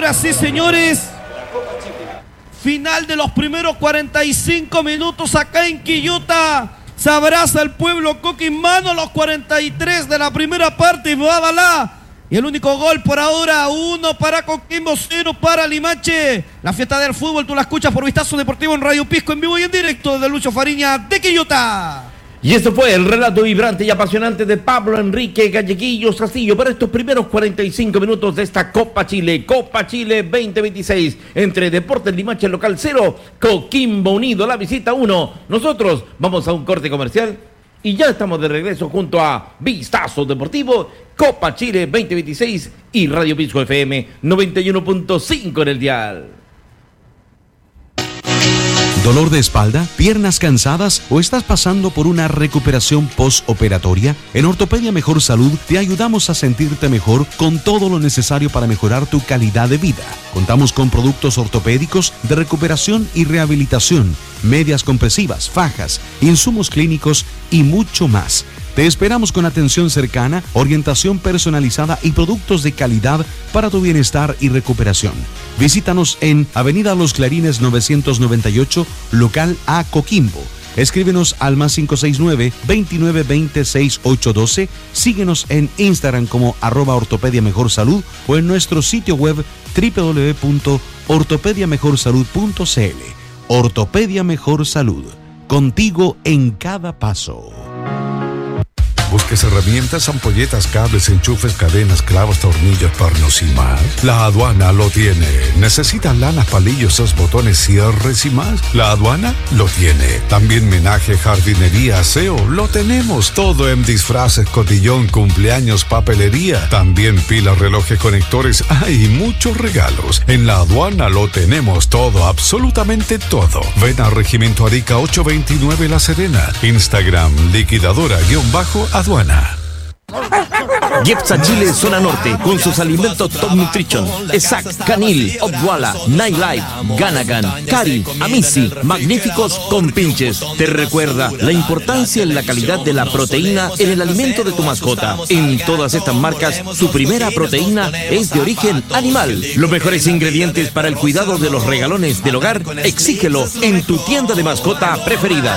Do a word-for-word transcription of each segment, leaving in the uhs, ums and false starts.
Ahora sí, señores. Final de los primeros cuarenta y cinco minutos acá en Quillota. Se abraza el pueblo coquimbano. Los cuarenta y tres de la primera parte. Badalá. Y el único gol por ahora, uno para Coquimbo, cero para Limache. La fiesta del fútbol tú la escuchas por Vistazo Deportivo en Radio Pisco, en vivo y en directo desde Lucho Fariña de Quillota. Y este fue el relato vibrante y apasionante de Pablo Enrique Galleguillos Castillo para estos primeros cuarenta y cinco minutos de esta Copa Chile, Copa Chile veinte veintiséis, entre Deportes Limache local cero, Coquimbo Unido la visita uno. Nosotros vamos a un corte comercial y ya estamos de regreso junto a Vistazo Deportivo, Copa Chile veinte veintiséis y Radio Pisco F M noventa y uno punto cinco en el dial. ¿Dolor de espalda? ¿Piernas cansadas? ¿O estás pasando por una recuperación postoperatoria? En Ortopedia Mejor Salud te ayudamos a sentirte mejor con todo lo necesario para mejorar tu calidad de vida. Contamos con productos ortopédicos de recuperación y rehabilitación, medias compresivas, fajas, insumos clínicos y mucho más. Te esperamos con atención cercana, orientación personalizada y productos de calidad para tu bienestar y recuperación. Visítanos en Avenida Los Clarines novecientos noventa y ocho, local A, Coquimbo. Escríbenos al más cinco seis nueve, veintinueve veinte, sesenta y ocho doce. Síguenos en Instagram como arroba ortopedia mejor salud o en nuestro sitio web doble u doble u doble u punto ortopedia mejor salud punto c l. Ortopedia Mejor Salud. Contigo en cada paso. ¿Busques herramientas, ampolletas, cables, enchufes, cadenas, clavos, tornillos, pernos y más? La Aduana lo tiene. ¿Necesitas lanas, palillos, esos botones, cierres y más? La Aduana lo tiene. También menaje, jardinería, aseo. Lo tenemos todo en disfraces, cotillón, cumpleaños, papelería. También pilas, relojes, conectores. Hay muchos regalos. En La Aduana lo tenemos todo, absolutamente todo. Ven a Regimiento Arica ocho veintinueve La Serena. Instagram, liquidadora-bajo aduana. Jepsa Chile Zona Norte con sus alimentos Top Nutrition, Exact, Canil, Obwala, Nightlife, Ganagan, Cari, Amici, magníficos con pinches. Te recuerda la importancia en la calidad de la proteína en el alimento de tu mascota. En todas estas marcas, su primera proteína es de origen animal. Los mejores ingredientes para el cuidado de los regalones del hogar, exígelo en tu tienda de mascota preferida.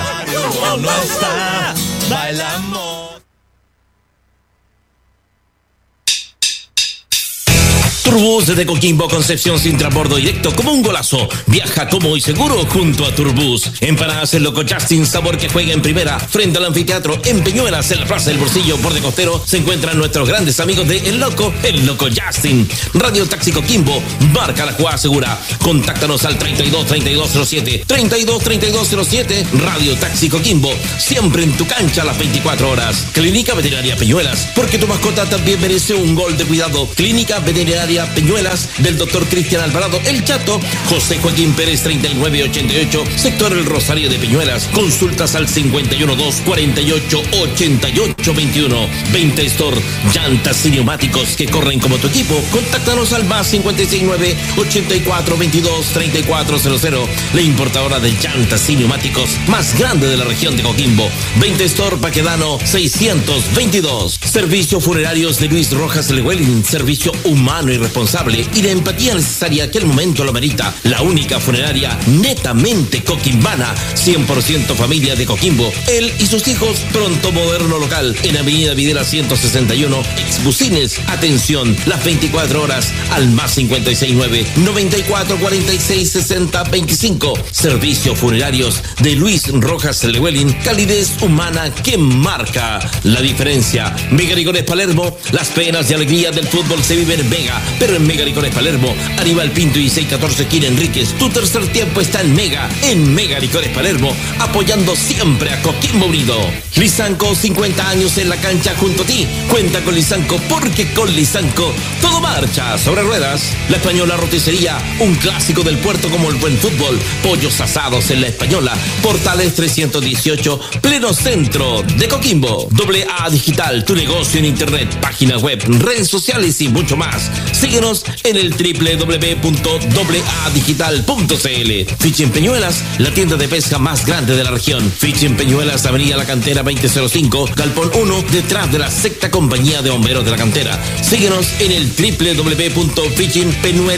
Turbus desde Coquimbo, Concepción sin transbordo directo como un golazo. Viaja cómodo y seguro junto a Turbus. Empanadas El Loco Justin, sabor que juega en primera. Frente al anfiteatro en Peñuelas, en la Plaza del Bolsillo, por de Costero, se encuentran nuestros grandes amigos de El Loco, El Loco Justin. Radio Taxi Coquimbo, marca la jugada segura. Contáctanos al treinta y dos, treinta y dos cero siete, treinta y dos, treinta y dos cero siete. Radio Taxi Coquimbo, siempre en tu cancha a las veinticuatro horas. Clínica Veterinaria Peñuelas, porque tu mascota también merece un gol de cuidado. Clínica Veterinaria Peñuelas del doctor Cristian Alvarado El Chato, José Joaquín Pérez treinta y nueve ochenta y ocho, sector El Rosario de Peñuelas. Consultas al cincuenta y uno dos, cuarenta y ocho, ochenta y ocho veintiuno. veinte Store, llantas y neumáticos que corren como tu equipo. Contáctanos al más cincuenta y seis nueve, ochenta y cuatro veintidós, treinta y cuatro cero cero. La importadora de llantas y neumáticos más grande de la región de Coquimbo. veinte Store, Paquedano seiscientos veintidós. Servicios funerarios de Luis Rojas Lewelin, servicio humano y responsable y la empatía necesaria que el momento lo merita. La única funeraria netamente coquimbana, cien por ciento familia de Coquimbo. Él y sus hijos, pronto moderno local en Avenida Videla ciento sesenta y uno, Exbucines. Atención, las veinticuatro horas al más cincuenta y seis nueve, noventa y cuatro cuarenta y seis sesenta veinticinco. Servicios funerarios de Luis Rojas Lewelin, calidez humana que marca la diferencia. Mega Licores Palermo, las penas y alegrías del fútbol se viven en Mega, pero en Mega Licores Palermo, Aníbal Pinto y seiscientos catorce Kira Enríquez, tu tercer tiempo está en Mega, en Mega Licores Palermo, apoyando siempre a Coquimbo Unido. Lisanco, cincuenta años en la cancha junto a ti. Cuenta con Lisanco porque con Lisanco todo marcha sobre ruedas. La Española Roticería, un clásico del puerto como el buen fútbol. Pollos asados en La Española. Portales trescientos dieciocho, pleno centro de Coquimbo. Doble A Digital, tu negocio en internet, página web, redes sociales y mucho más. Síguenos en el doble u doble u doble u punto doble a digital punto c l. Fishing Peñuelas, la tienda de pesca más grande de la región. Fishing Peñuelas, Avenida La Cantera veinte cero cinco, Galpón uno, detrás de la sexta compañía de bomberos de la cantera. Síguenos en el doble u doble u doble u punto fishing peñuelas punto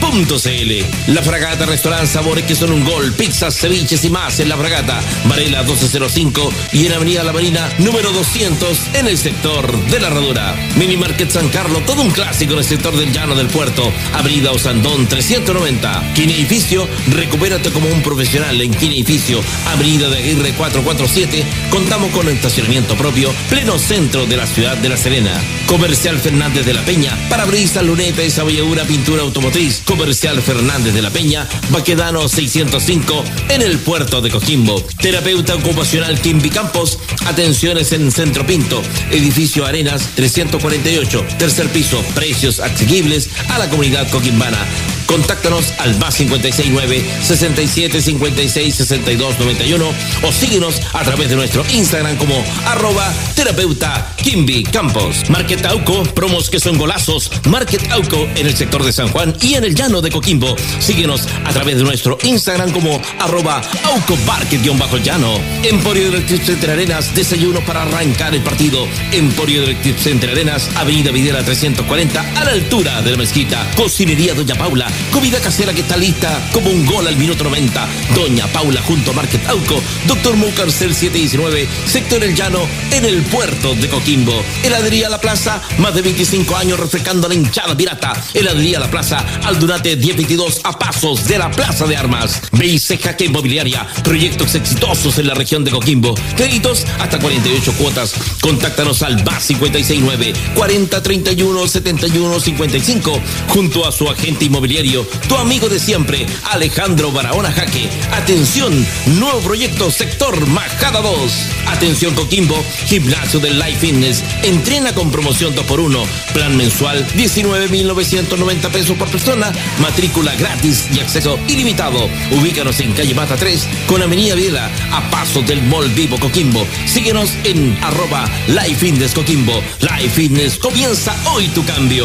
punto c l. La Fragata Restaurant, sabores que son un gol, pizzas, ceviches y más en La Fragata, Varela doce cero cinco y en Avenida La Marina número doscientos en el sector de La Herradura. Mini Market San Carlos, todo un clásico en el sector del Llano del Puerto, Avenida Osandón trescientos noventa. Quineificio, recupérate como un profesional en Quineificio, Avenida de Aguirre cuatrocientos cuarenta y siete. Contamos con estacionamiento propio, pleno centro de la ciudad de La Serena. Comercial Fernández de la Peña, parabrisas, luneta y sabolladura, pintura automotriz. Comercial Fernández de la Peña, Baquedano seiscientos cinco en el puerto de Coquimbo. Terapeuta ocupacional Kimby Campos, atenciones en Centro Pinto, edificio Arenas trescientos cuarenta y ocho, tercer piso, precios asequibles a la comunidad coquimbana. Contáctanos al más cincuenta y seis nueve, sesenta y siete, cincuenta y seis, sesenta y dos, noventa y uno o síguenos a través de nuestro Instagram como arroba terapeuta Kimby Campos. Market Auco, promos que son golazos. Market Auco en el sector de San Juan y en el Llano de Coquimbo. Síguenos a través de nuestro Instagram como arroba Auco Market-Llano. Emporio Electric Center Arenas, desayuno para arrancar el partido. Emporio Electric Center Arenas, Avenida Videla trescientos cuarenta a la altura de la mezquita. Cocinería Doña Paula, comida casera que está lista como un gol al minuto noventa. Doña Paula junto a Market Auco, Doctor Mucarcel setecientos diecinueve, sector El Llano, en el puerto de Coquimbo. Heladería La Plaza, más de veinticinco años refrescando la hinchada pirata. Heladería La Plaza, Aldunate diez veintidós, a pasos de la Plaza de Armas. B I C Jaque Inmobiliaria, proyectos exitosos en la región de Coquimbo. Créditos hasta cuarenta y ocho cuotas. Contáctanos al más cincuenta y seis nueve, cuarenta, treinta y uno, setenta y uno, cincuenta y cinco, junto a su agente inmobiliario, tu amigo de siempre, Alejandro Barahona Jaque. Atención, nuevo proyecto sector Majada dos. Atención Coquimbo, gimnasio del Life Fitness, entrena con promoción dos por uno, plan mensual diecinueve mil novecientos noventa pesos por persona, matrícula gratis y acceso ilimitado. Ubícanos en calle Mata tres con Avenida Videla, a pasos del Mall Vivo Coquimbo. Síguenos en arroba Life Fitness Coquimbo. Life Fitness, comienza hoy tu cambio.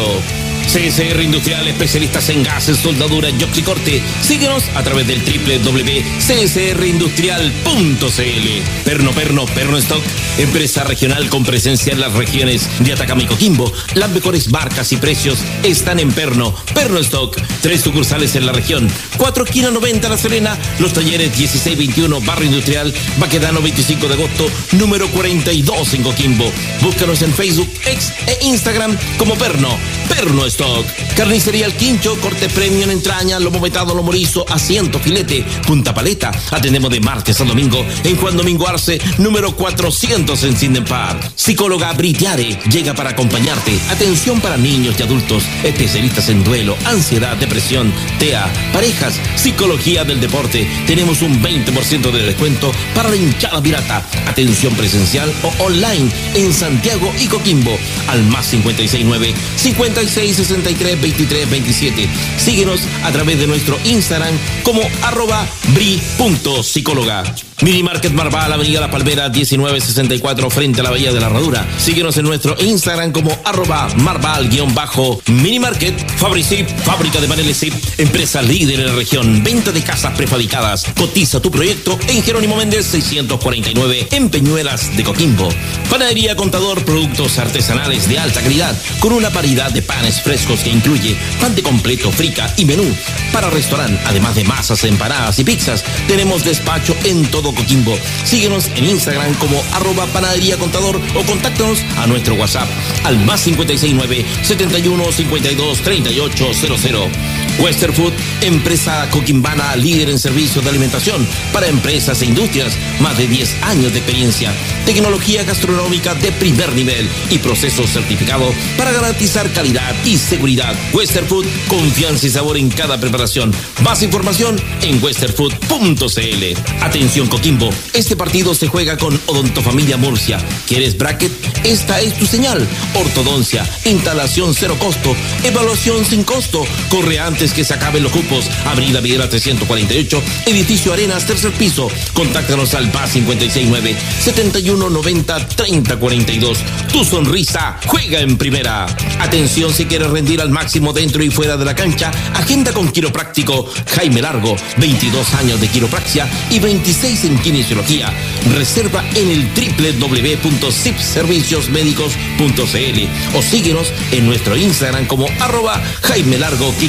C S R Industrial, especialistas en gases, soldadura, jobs y corte. Síguenos a través del doble u doble u doble u punto c s r industrial punto c l. Perno Perno, Perno Stock, empresa regional con presencia en las regiones de Atacama y Coquimbo. Las mejores marcas y precios están en Perno, Perno Stock. Tres sucursales en la región. Cuatro esquina noventa La Serena. Los talleres dieciséis veintiuno Barrio Industrial, Baquedano veinticinco de agosto, número cuarenta y dos en Coquimbo. Búscanos en Facebook, X e Instagram como Perno, Perno Stock. Carnicería El Quincho, corte premium, entraña, lomo vetado, lomo liso, asiento, filete, punta paleta. Atendemos de martes a domingo en Juan Domingo Arce, número cuatrocientos en Sinden Park. Psicóloga Britiare llega para acompañarte. Atención para niños y adultos, especialistas en duelo, ansiedad, depresión, T E A, parejas, psicología del deporte. Tenemos un veinte por ciento de descuento para la hinchada pirata. Atención presencial o online en Santiago y Coquimbo al más cincuenta y seis nueve, cincuenta y seis, sesenta y tres, veintitrés, veintisiete. Síguenos a través de nuestro Instagram como arroba bri.psicóloga. Mini Market Marval, Avenida La Palmera diecinueve sesenta y cuatro frente a la Bahía de la Herradura. Síguenos en nuestro Instagram como arroba marval-mini market. Fabricip, fábrica de paneles Zip, empresa líder en la región, venta de casas prefabricadas. Cotiza tu proyecto en Jerónimo Méndez seiscientos cuarenta y nueve en Peñuelas de Coquimbo. Panadería Contador, productos artesanales de alta calidad con una variedad de panes frescos que incluye pan de completo, frica y menú para restaurante, además de masas, empanadas y pizzas. Tenemos despacho en todo Coquimbo. Síguenos en Instagram como arroba panadería contador o contáctanos a nuestro WhatsApp al más cincuenta y seis nueve, setenta y uno, cincuenta y dos, treinta y ocho cero cero. Western Food, empresa coquimbana líder en servicios de alimentación para empresas e industrias, más de diez años de experiencia, tecnología gastronómica de primer nivel y procesos certificados para garantizar calidad y seguridad. Western Food, confianza y sabor en cada preparación. Más información en western food punto c l. Atención Coquimbo, este partido se juega con Odontofamilia Murcia. ¿Quieres bracket? Esta es tu señal. Ortodoncia, instalación cero costo, evaluación sin costo. Corre antes que se acaben los cupos. Avenida Videla trescientos cuarenta y ocho, edificio Arenas, tercer piso. Contáctanos al más cincuenta y seis nueve, setenta y uno, noventa, treinta, cuarenta y dos. Tu sonrisa juega en primera. Atención si quieres rendir al máximo dentro y fuera de la cancha. Agenda con quiropráctico Jaime Largo, veintidós años de quiropraxia y veintiséis en kinesiología. Reserva en el doble u doble u doble u punto sip servicios médicos punto c l o síguenos en nuestro Instagram como arroba Jaime Largo Quiropráctico.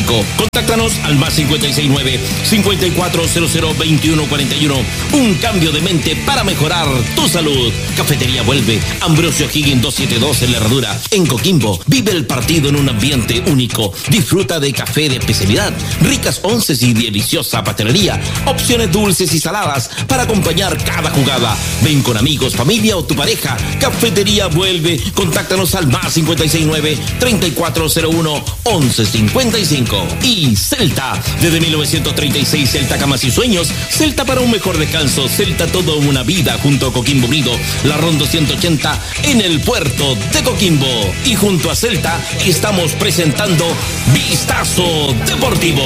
México. Contáctanos al más cinco seis nueve, cinco cuatro cero cero, dos uno cuatro uno. Un cambio de mente para mejorar tu salud. Cafetería Vuelve, Ambrosio Higgins doscientos setenta y dos en La Herradura, en Coquimbo. Vive el partido en un ambiente único. Disfruta de café de especialidad, ricas onces y deliciosa pastelería. Opciones dulces y saladas para acompañar cada jugada. Ven con amigos, familia o tu pareja. Cafetería Vuelve. Contáctanos al más cinco seis nueve, treinta y cuatro cero uno, once cincuenta y cinco. Y Celta, desde mil novecientos treinta y seis, Celta Camas y Sueños. Celta para un mejor descanso. Celta toda una vida junto a Coquimbo Unido. La Ronda ciento ochenta en el puerto de Coquimbo. Y junto a Celta estamos presentando Vistazo Deportivo.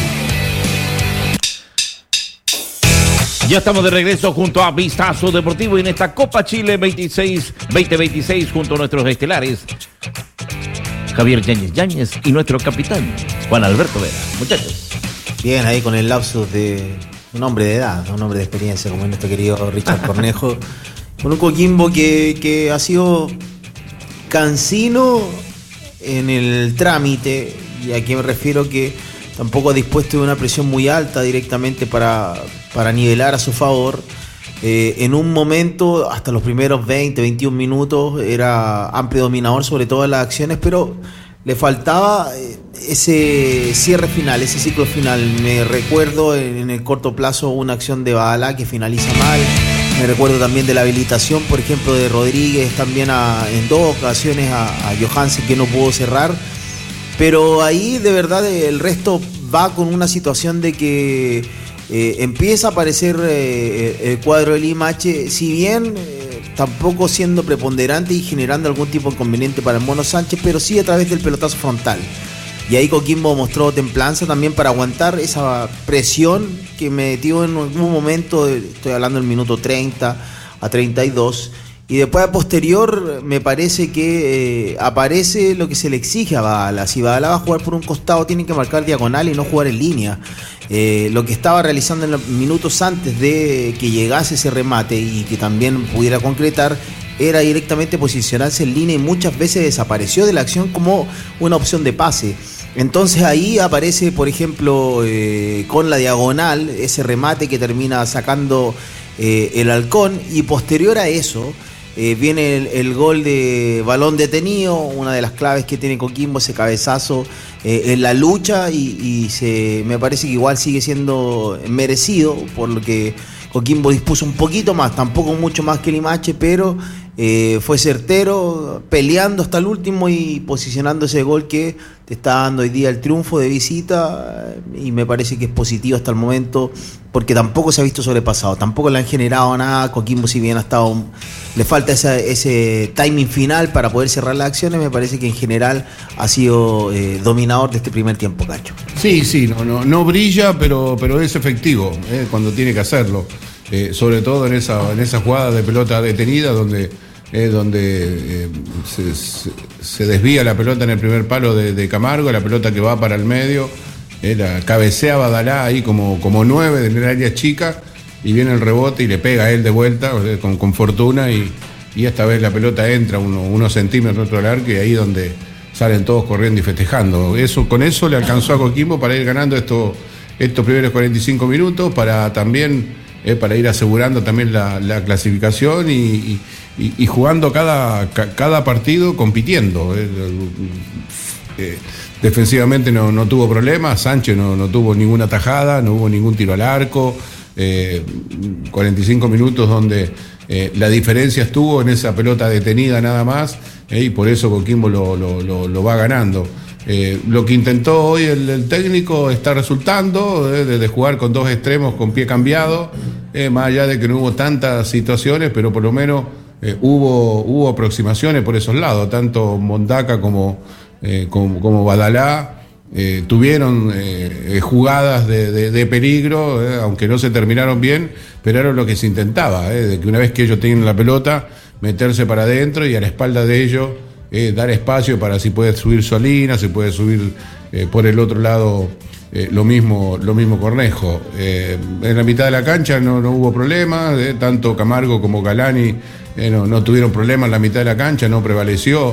Ya estamos de regreso junto a Vistazo Deportivo y en esta Copa Chile veintiséis, veinte veintiséis junto a nuestros estelares Javier Yáñez Yáñez y nuestro capitán Juan Alberto Vera. Muchachos. Bien, ahí con el lapsus de un hombre de edad, un hombre de experiencia como nuestro querido Richard Cornejo. Con un Coquimbo que, que ha sido cansino en el trámite, y a qué me refiero que tampoco ha dispuesto de una presión muy alta directamente para, para nivelar a su favor. Eh, en un momento, hasta los primeros veinte, veintiún minutos, era amplio dominador sobre todas las acciones, pero le faltaba ese cierre final, ese ciclo final. Me recuerdo en el corto plazo una acción de Badalá que finaliza mal. Me recuerdo también de la habilitación, por ejemplo, de Rodríguez, también a, en dos ocasiones a, a Johansen, que no pudo cerrar. Pero ahí de verdad el resto va con una situación de que eh, empieza a aparecer eh, el cuadro de Limache, si bien eh, tampoco siendo preponderante y generando algún tipo de inconveniente para el Mono Sánchez, pero sí a través del pelotazo frontal. Y ahí Coquimbo mostró templanza también para aguantar esa presión que metió en algún momento, estoy hablando del minuto treinta a treinta y dos. Y después a posterior me parece que eh, aparece lo que se le exige a Badalá. Si Badalá va a jugar por un costado, tiene que marcar diagonal y no jugar en línea. Eh, lo que estaba realizando en los minutos antes de que llegase ese remate y que también pudiera concretar era directamente posicionarse en línea, y muchas veces desapareció de la acción como una opción de pase. Entonces ahí aparece, por ejemplo, eh, con la diagonal, ese remate que termina sacando eh, el Halcón, y posterior a eso eh, viene el, el gol de balón detenido, una de las claves que tiene Coquimbo, ese cabezazo eh, en la lucha, y, y se, me parece que igual sigue siendo merecido, por lo que Coquimbo dispuso un poquito más, tampoco mucho más que Limache, pero eh, fue certero, peleando hasta el último y posicionando ese gol que te está dando hoy día el triunfo de visita, y me parece que es positivo hasta el momento, porque tampoco se ha visto sobrepasado, tampoco le han generado nada. Coquimbo, si bien ha estado, le falta esa, ese timing final para poder cerrar las acciones, me parece que en general ha sido eh, dominador de este primer tiempo, Cacho. Sí, sí, no, no, no brilla, pero, pero es efectivo eh, cuando tiene que hacerlo, eh, sobre todo en esa, en esa jugada de pelota detenida donde Eh, donde eh, se, se, se desvía la pelota en el primer palo de, de Camargo, la pelota que va para el medio, eh, la cabecea Badalá ahí como, como nueve en el área chica, y viene el rebote y le pega a él de vuelta, o sea, con, con fortuna, y, y esta vez la pelota entra uno, unos centímetros dentro del arco, y ahí donde salen todos corriendo y festejando. Eso, con eso le alcanzó a Coquimbo para ir ganando esto, estos primeros cuarenta y cinco minutos, para también eh, para ir asegurando también la, la clasificación y, y Y, y jugando cada, cada partido compitiendo. Eh, eh, defensivamente no, no tuvo problemas, Sánchez no, no tuvo ninguna tajada, no hubo ningún tiro al arco. Eh, cuarenta y cinco minutos donde eh, la diferencia estuvo en esa pelota detenida nada más, eh, y por eso Coquimbo lo, lo, lo, lo va ganando. Eh, lo que intentó hoy el, el técnico está resultando, eh, de, de jugar con dos extremos con pie cambiado, eh, más allá de que no hubo tantas situaciones, pero por lo menos Eh, hubo, hubo aproximaciones por esos lados, tanto Mondaca como, eh, como, como Badalá eh, tuvieron eh, jugadas de, de, de peligro, eh, aunque no se terminaron bien, pero era lo que se intentaba, eh, de que una vez que ellos tienen la pelota, meterse para adentro y a la espalda de ellos eh, dar espacio para si puede subir Solina, si puede subir eh, por el otro lado eh, lo mismo, lo mismo Cornejo. Eh, en la mitad de la cancha no, no hubo problemas, eh, tanto Camargo como Galani Eh, no, no tuvieron problemas en la mitad de la cancha, no prevaleció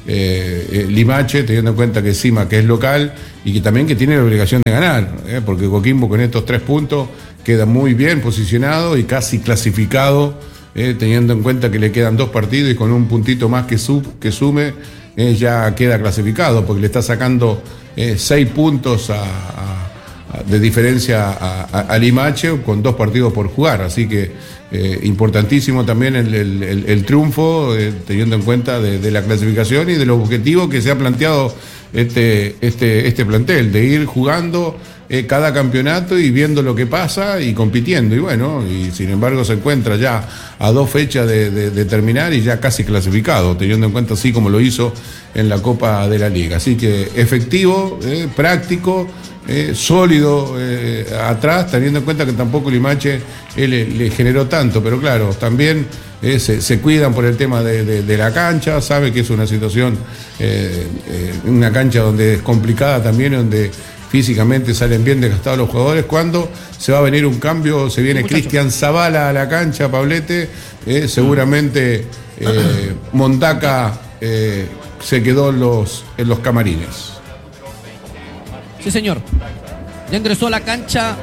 eh, eh, Limache, teniendo en cuenta que Sima, que es local, y que también que tiene la obligación de ganar, eh, porque Coquimbo con estos tres puntos queda muy bien posicionado y casi clasificado, eh, teniendo en cuenta que le quedan dos partidos y con un puntito más que, sub, que sume, eh, ya queda clasificado, porque le está sacando eh, seis puntos a, a, a, de diferencia a, a, a Limache con dos partidos por jugar, así que eh, importantísimo también el, el, el, el triunfo, eh, teniendo en cuenta de, de la clasificación y de los objetivos que se ha planteado este, este, este plantel, de ir jugando eh, cada campeonato y viendo lo que pasa y compitiendo, y bueno, y sin embargo se encuentra ya a dos fechas de, de, de terminar y ya casi clasificado, teniendo en cuenta así como lo hizo en la Copa de la Liga, así que efectivo, eh, práctico, eh, sólido eh, atrás, teniendo en cuenta que tampoco Limache eh, le, le generó tanto, pero claro, también eh, se, se cuidan por el tema de, de, de la cancha, sabe que es una situación, eh, eh, una cancha donde es complicada también, donde físicamente salen bien desgastados los jugadores. Cuando se va a venir un cambio, se viene Cristian Zavala a la cancha, Pablete, eh, seguramente eh, Mondaca eh, se quedó en los, en los camarines. Sí, señor. Ya ingresó a la cancha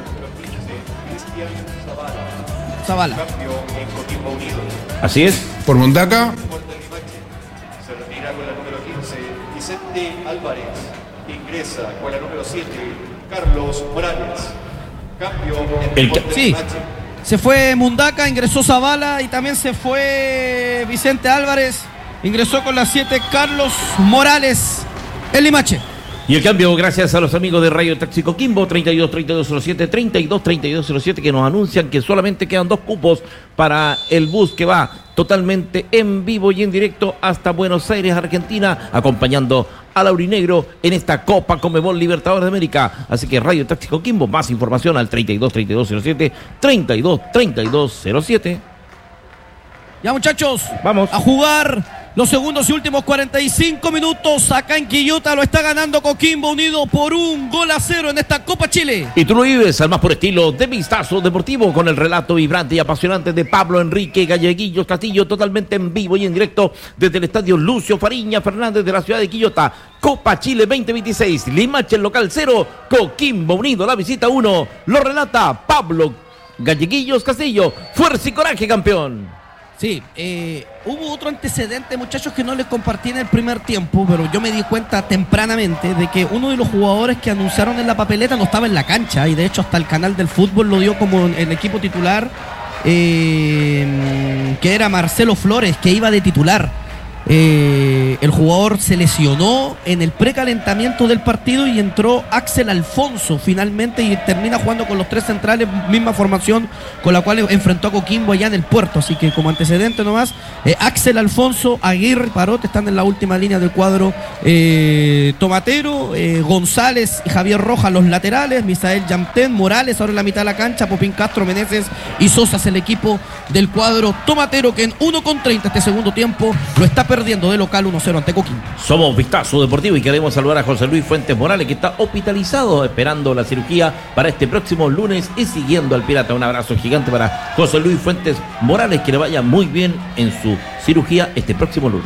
Zavala. Así es. Por Mondaca. Se retira con la número quince, Vicente Álvarez. Ingresa con la número siete, Carlos Morales. Cambio en el el Sí, se fue Mundaca, ingresó Zavala y también se fue Vicente Álvarez. Ingresó con la siete Carlos Morales, el Limache. Y el cambio gracias a los amigos de Radio Taxi Coquimbo, treinta y dos treinta y dos cero siete, treinta y dos treinta y dos cero siete, que nos anuncian que solamente quedan dos cupos para el bus que va totalmente en vivo y en directo hasta Buenos Aires, Argentina, acompañando al aurinegro en esta Copa Conmebol Libertadores de América. Así que Radio Taxi Coquimbo, más información al treinta y dos treinta y dos cero siete, treinta y dos treinta y dos cero siete. Ya, muchachos, vamos a jugar los segundos y últimos cuarenta y cinco minutos. Acá en Quillota lo está ganando Coquimbo Unido por un gol a cero en esta Copa Chile. Y tú lo vives al más puro estilo de Vistazo Deportivo, con el relato vibrante y apasionante de Pablo Enrique Galleguillos Castillo, totalmente en vivo y en directo desde el estadio Lucio Fariña Fernández de la ciudad de Quillota. Copa Chile veinte veintiséis, Limache el local cero, Coquimbo Unido la visita uno. Lo relata Pablo Galleguillos Castillo. Fuerza y coraje, campeón. Sí, eh, hubo otro antecedente, muchachos, que no les compartí en el primer tiempo, pero yo me di cuenta tempranamente de que uno de los jugadores que anunciaron en la papeleta no estaba en la cancha, y de hecho hasta el canal del fútbol lo dio como en el equipo titular, eh, que era Marcelo Flores, que iba de titular. Eh, el jugador se lesionó en el precalentamiento del partido y entró Axel Alfonso finalmente, y termina jugando con los tres centrales, misma formación con la cual enfrentó a Coquimbo allá en el puerto. Así que como antecedente nomás, eh, Axel Alfonso, Aguirre, Parot están en la última línea del cuadro, eh, Tomatero, eh, González y Javier Rojas los laterales, Misael Yamtén, Morales ahora en la mitad de la cancha, Popín Castro, Meneses y Sosa es el equipo del cuadro Tomatero, que en uno con treinta este segundo tiempo lo está perdiendo de local uno cero ante Coquimbo. Somos Vistazo Deportivo y queremos saludar a José Luis Fuentes Morales, que está hospitalizado esperando la cirugía para este próximo lunes y siguiendo al Pirata. Un abrazo gigante para José Luis Fuentes Morales, que le vaya muy bien en su cirugía este próximo lunes.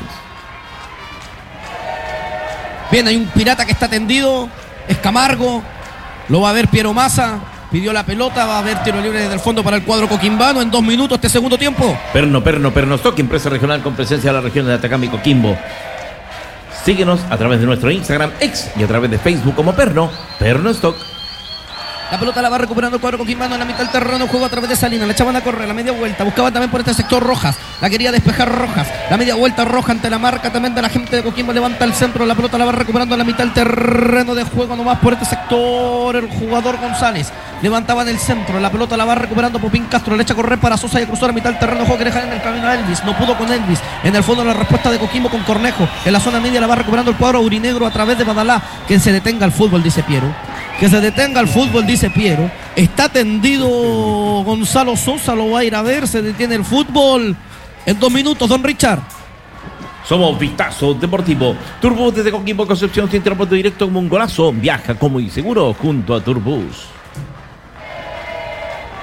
Bien, hay un Pirata que está tendido, es Camargo, lo va a ver Piero Massa. Pidió la pelota, va a haber tiro libre desde el fondo para el cuadro coquimbano en dos minutos este segundo tiempo. Perno, Perno, Pernostock, empresa regional con presencia de las regiones de Atacama y Coquimbo. Síguenos a través de nuestro Instagram, ex, y a través de Facebook como Perno, Pernostock. La pelota la va recuperando el cuadro coquimbano en la mitad del terreno, juego a través de Salinas, la echaban a correr, la media vuelta, buscaban también por este sector Rojas, la quería despejar Rojas, la media vuelta Roja ante la marca también de la gente de Coquimbo, levanta el centro, la pelota la va recuperando en la mitad del terreno de juego nomás por este sector el jugador González, levantaba en el centro, la pelota la va recuperando Popín Castro, le echa a correr para Sosa y cruzó la mitad del terreno, juego que dejan en el camino a Elvis, no pudo con Elvis, en el fondo la respuesta de Coquimbo con Cornejo, en la zona media la va recuperando el cuadro aurinegro a través de Badalá, que se detenga el fútbol, dice Piero. Que se detenga el fútbol, dice Piero. Está tendido Gonzalo Sosa, lo va a ir a ver. Se detiene el fútbol en dos minutos, don Richard. Somos Vistazo Deportivo. Turbus desde Coquimbo, Concepción, sin transporte directo como un golazo. Viaja cómodo y seguro junto a Turbus.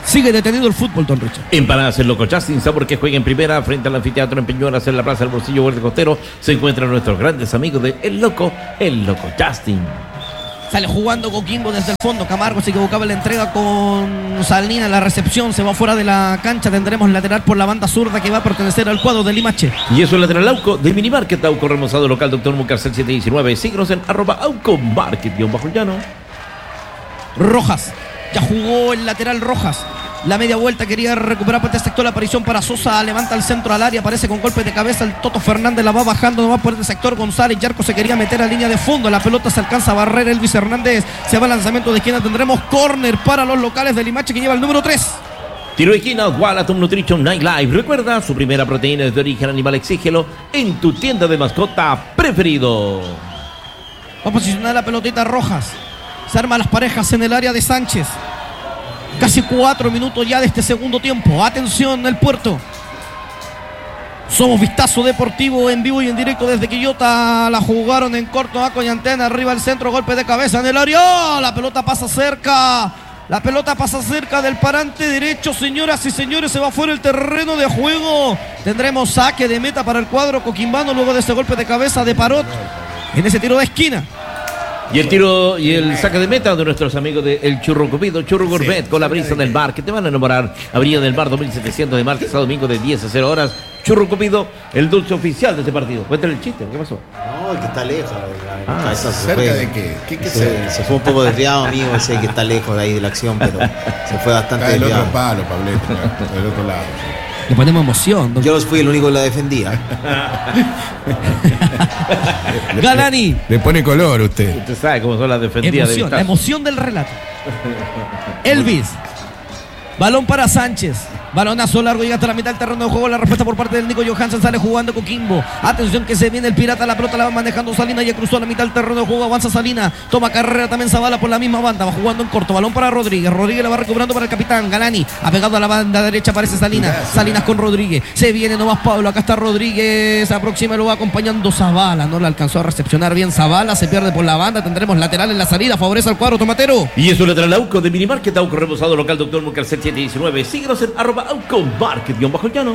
Sigue detenido el fútbol, don Richard. Empanadas el Loco Justin, sabor que juega en primera frente al anfiteatro en Peñuelas en la Plaza del Bolsillo Verde Costero. Se encuentran nuestros grandes amigos de El Loco, El Loco Justin. Sale jugando Coquimbo desde el fondo. Camargo se equivocaba en la entrega con Salina. La recepción se va fuera de la cancha. Tendremos lateral por la banda zurda que va a pertenecer al cuadro de Limache. Y eso es lateral Auco del Minimarket Auco remozado local Doctor Mucarcel siete diecinueve. Síguenos en arroba Auco Market guión bajo llano. Rojas. Ya jugó el lateral Rojas. La media vuelta quería recuperar por este sector la aparición para Sosa, levanta el centro al área, aparece con golpe de cabeza el Toto Fernández, la va bajando nomás por este sector. González Yarco se quería meter a línea de fondo, la pelota se alcanza a barrer, Elvis Hernández se va al lanzamiento de esquina, tendremos córner para los locales de Limache que lleva el número tres. Tiro de esquina, Wallatom Nutrition Night Live. Recuerda, su primera proteína es de origen animal, exígelo en tu tienda de mascota preferido. Va a posicionar la pelotita Rojas, se arman las parejas en el área de Sánchez. Casi cuatro minutos ya de este segundo tiempo. Atención el Puerto. Somos Vistazo Deportivo en vivo y en directo desde Quillota. La jugaron en corto, Aco y Antena. Arriba el centro, golpe de cabeza en el área. La pelota pasa cerca. La pelota pasa cerca del parante derecho. Señoras y señores, se va fuera el terreno de juego. Tendremos saque de meta para el cuadro coquimbano luego de este golpe de cabeza de Parot en ese tiro de esquina. Y el tiro y el saque de meta de nuestros amigos de El Churro Cupido, Churro Gourmet, sí, con la brisa del mar, que te van a enamorar. Avenida del Mar dos mil setecientos de martes a domingo de diez a cero horas. Churro Cupido, el dulce oficial de este partido. Cuéntale el chiste, ¿qué pasó? No, el que está lejos. Ah, ¿cerca de qué? ¿Qué, qué se, se fue un poco desviado, amigo, ese que está lejos de ahí de la acción, pero se fue bastante está del desviado. otro palo, Pablito, del otro lado. Le ponemos emoción. ¿No? Yo fui el único que la defendía. Galani. Le pone color usted. Usted sabe cómo son las defendidas. Emoción, de la emoción del relato. Elvis. Balón para Sánchez. Balonazo largo, llega hasta la mitad del terreno de juego. La respuesta por parte del Nico Johansen, sale jugando Coquimbo. Atención que se viene el pirata, la pelota la va manejando Salina, ya cruzó la mitad del terreno de juego, avanza Salina, toma carrera también Zavala por la misma banda, va jugando en corto, balón para Rodríguez, Rodríguez la va recuperando para el capitán Galani, apegado a la banda derecha aparece Salinas, Salinas con Rodríguez, se viene nomás Pablo, acá está Rodríguez, se aproxima y lo va acompañando Zavala, no le alcanzó a recepcionar bien Zavala, se pierde por la banda, tendremos lateral en la salida, favorece al cuadro tomatero. Y eso lateral Auco de Minimarket Auco reposado local Doctor Mucarcel siete diecinueve. Síguenos en arroba Auco Market guión bajo llano.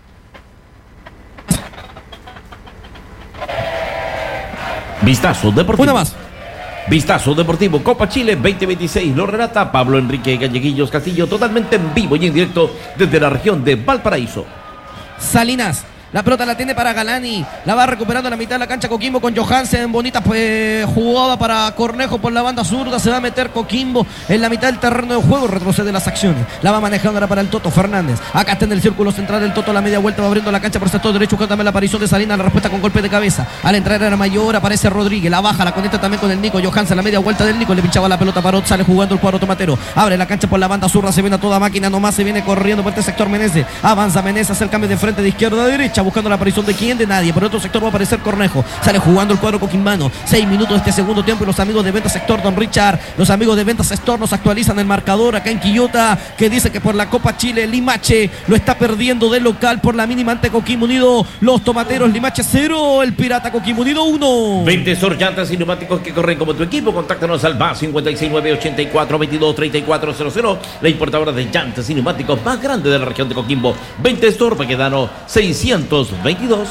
Vistazo Deportivo. Una más. Vistazo Deportivo Copa Chile veinte veintiséis. Lo relata Pablo Enrique Galleguillos Castillo, totalmente en vivo y en directo desde la región de Valparaíso. Salinas. La pelota la tiene para Galani, la va recuperando a la mitad de la cancha Coquimbo con Johansen, bonita pues jugada para Cornejo por la banda zurda, se va a meter Coquimbo en la mitad del terreno de juego, retrocede las acciones, la va manejando ahora para el Toto Fernández, acá está en el círculo central el Toto, la media vuelta va abriendo la cancha por el sector derecho, buscando también la aparición de Salinas, la respuesta con golpe de cabeza, al entrar era mayor, aparece Rodríguez, la baja, la conecta también con el Nico Johansen, la media vuelta del Nico, le pinchaba la pelota para Parot, sale jugando el cuadro tomatero, abre la cancha por la banda zurda, se viene a toda máquina, nomás se viene corriendo por este sector Menezes, avanza Menezes, hace el cambio de frente de izquierda a derecha, buscando la aparición de quién, de nadie, por otro sector va a aparecer Cornejo, sale jugando el cuadro coquimbano, seis minutos de este segundo tiempo y los amigos de Venta Sector, don Richard, los amigos de Venta Sector nos actualizan el marcador acá en Quillota, que dice que por la Copa Chile Limache lo está perdiendo de local por la mínima ante Coquimbo Unido, los tomateros Limache cero, el pirata Coquimbo Unido uno. veinte Sor llantas y neumáticos que corren como tu equipo, contáctanos al más cincuenta y seis nueve ochenta y cuatro veintidós treinta y cuatro cero cero, la importadora de llantas y neumáticos más grande de la región de Coquimbo. veinte Sor Baquedano seiscientos veintidós.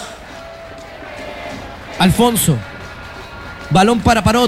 Alfonso, balón para Parot,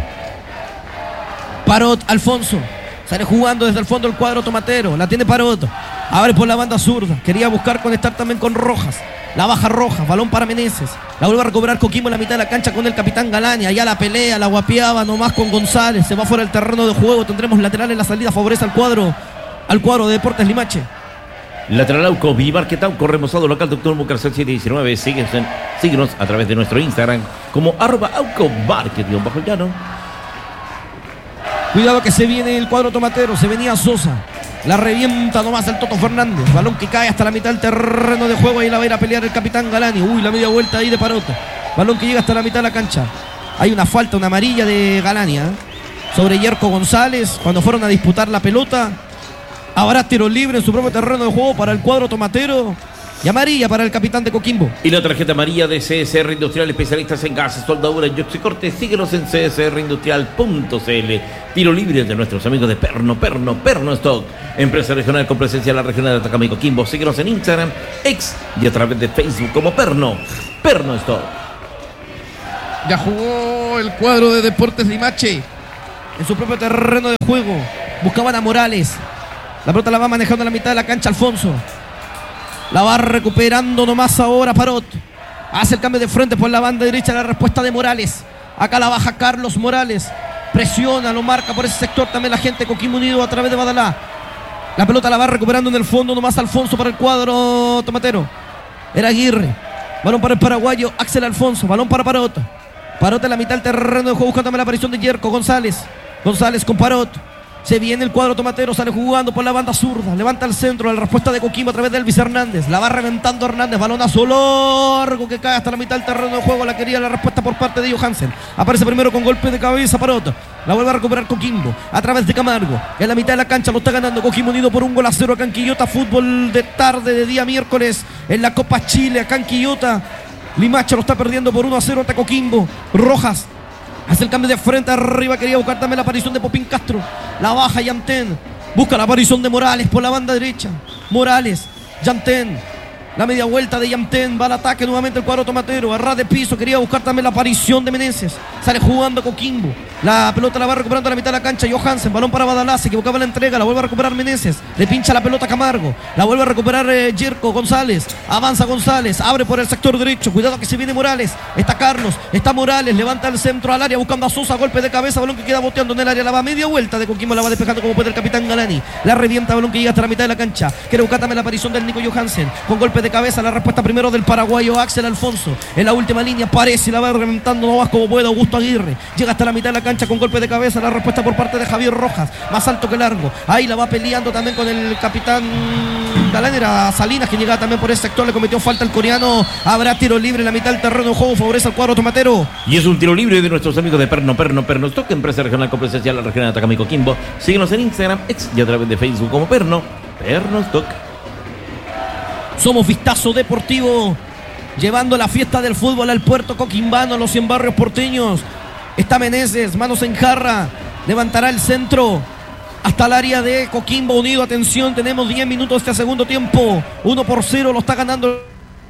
Parot, Alfonso, sale jugando desde el fondo el cuadro tomatero, la tiene Parot, abre por la banda zurda, quería buscar conectar también con Rojas, la baja Rojas, balón para Meneses, la vuelve a recuperar Coquimbo en la mitad de la cancha con el capitán Galani, allá la pelea, la guapeaba nomás con González, se va fuera del terreno de juego, tendremos lateral en la salida, favorece al cuadro, al cuadro de Deportes Limache. Lateral Auco, Minimarket Auco, remozado local Doctor Mucarcel siete diecinueve. Síguenos, en, síguenos a través de nuestro Instagram como arroba Auco Market guión bajo llano. Cuidado que se viene el cuadro tomatero, se venía Sosa. La revienta nomás el Toto Fernández. Balón que cae hasta la mitad del terreno de juego. Ahí la va a ir a pelear el capitán Galani. Uy, la media vuelta ahí de Parota. Balón que llega hasta la mitad de la cancha. Hay una falta, una amarilla de Galani, ¿eh? Sobre Yerko González cuando fueron a disputar la pelota. Habrá tiro libre en su propio terreno de juego para el cuadro tomatero. Y amarilla para el capitán de Coquimbo. Y la tarjeta amarilla de C S R Industrial, especialistas en gases, soldadura y oxicorte. Síguenos en c s r industrial punto c l. Tiro libre de nuestros amigos de Perno, Perno, Perno Stock. Empresa regional con presencia en la región de Atacama y Coquimbo. Síguenos en Instagram, X y a través de Facebook como Perno, Perno Stock. Ya jugó el cuadro de Deportes Limache en su propio terreno de juego. Buscaban a Morales. La pelota la va manejando a la mitad de la cancha Alfonso. La va recuperando nomás ahora Parot. Hace el cambio de frente por la banda derecha. La respuesta de Morales. Acá la baja Carlos Morales. Presiona, lo marca por ese sector también la gente de Coquimbo Unido a través de Badalá. La pelota la va recuperando en el fondo nomás Alfonso para el cuadro tomatero. Era Aguirre. Balón para el paraguayo Axel Alfonso. Balón para Parot. Parot en la mitad del terreno de juego buscando la aparición de Yerko González. González con Parot. Se viene el cuadro tomatero, sale jugando por la banda zurda. Levanta el centro, la respuesta de Coquimbo a través de Elvis Hernández. La va reventando Hernández, balonazo largo que cae hasta la mitad del terreno de juego. La quería la respuesta por parte de Johansen. Aparece primero con golpe de cabeza Parot. La vuelve a recuperar Coquimbo a través de Camargo. En la mitad de la cancha lo está ganando Coquimbo Unido por un gol a cero acá en Quillota. Fútbol de tarde, de día miércoles en la Copa Chile acá en Quillota. Limache lo está perdiendo por uno a cero ante Coquimbo. Rojas hace el cambio de frente arriba. Quería buscar también la aparición de Popín Castro. La baja Yantén. Busca la aparición de Morales por la banda derecha. Morales, Yantén. La media vuelta de Yantén. Va al ataque nuevamente el cuadro tomatero. A ras de piso. Quería buscar también la aparición de Meneses. Sale jugando Coquimbo. La pelota la va recuperando a la mitad de la cancha Johansen. Balón para Badalá. Se equivocaba la entrega. La vuelve a recuperar Meneses. Le pincha la pelota a Camargo. La vuelve a recuperar eh, Yerko González. Avanza González. Abre por el sector derecho. Cuidado que se viene Morales. Está Carlos. Está Morales. Levanta el centro al área buscando a Sosa. Golpe de cabeza. Balón que queda boteando en el área. La va a media vuelta de Coquimbo. La va despejando como puede el capitán Galani. La revienta. Balón que llega hasta la mitad de la cancha. Quiere buscar también la aparición del Nico Johansen. Con golpe de cabeza. La respuesta primero del paraguayo Axel Alfonso. En la última línea aparece y la va reventando nomás como puede Augusto Aguirre. Llega hasta la mitad de la cancha con golpe de cabeza. La respuesta por parte de Javier Rojas. Más alto que largo. Ahí la va peleando también con el capitán Galán. Era Salinas que llegaba también por ese sector. Le cometió falta el coreano. Habrá tiro libre en la mitad del terreno de juego. Favorece al cuadro tomatero. Y es un tiro libre de nuestros amigos de Perno, Perno, Perno Stock, empresa regional con presencia en la región de Atacama y Coquimbo. Síguenos en Instagram, X y a través de Facebook como Perno, Perno Stock. Somos Vistazo Deportivo, llevando la fiesta del fútbol al puerto coquimbano, a los cien barrios porteños. Está Meneses, manos en jarra, levantará el centro hasta el área de Coquimbo Unido. Atención, tenemos diez minutos de este segundo tiempo. uno por cero lo está ganando.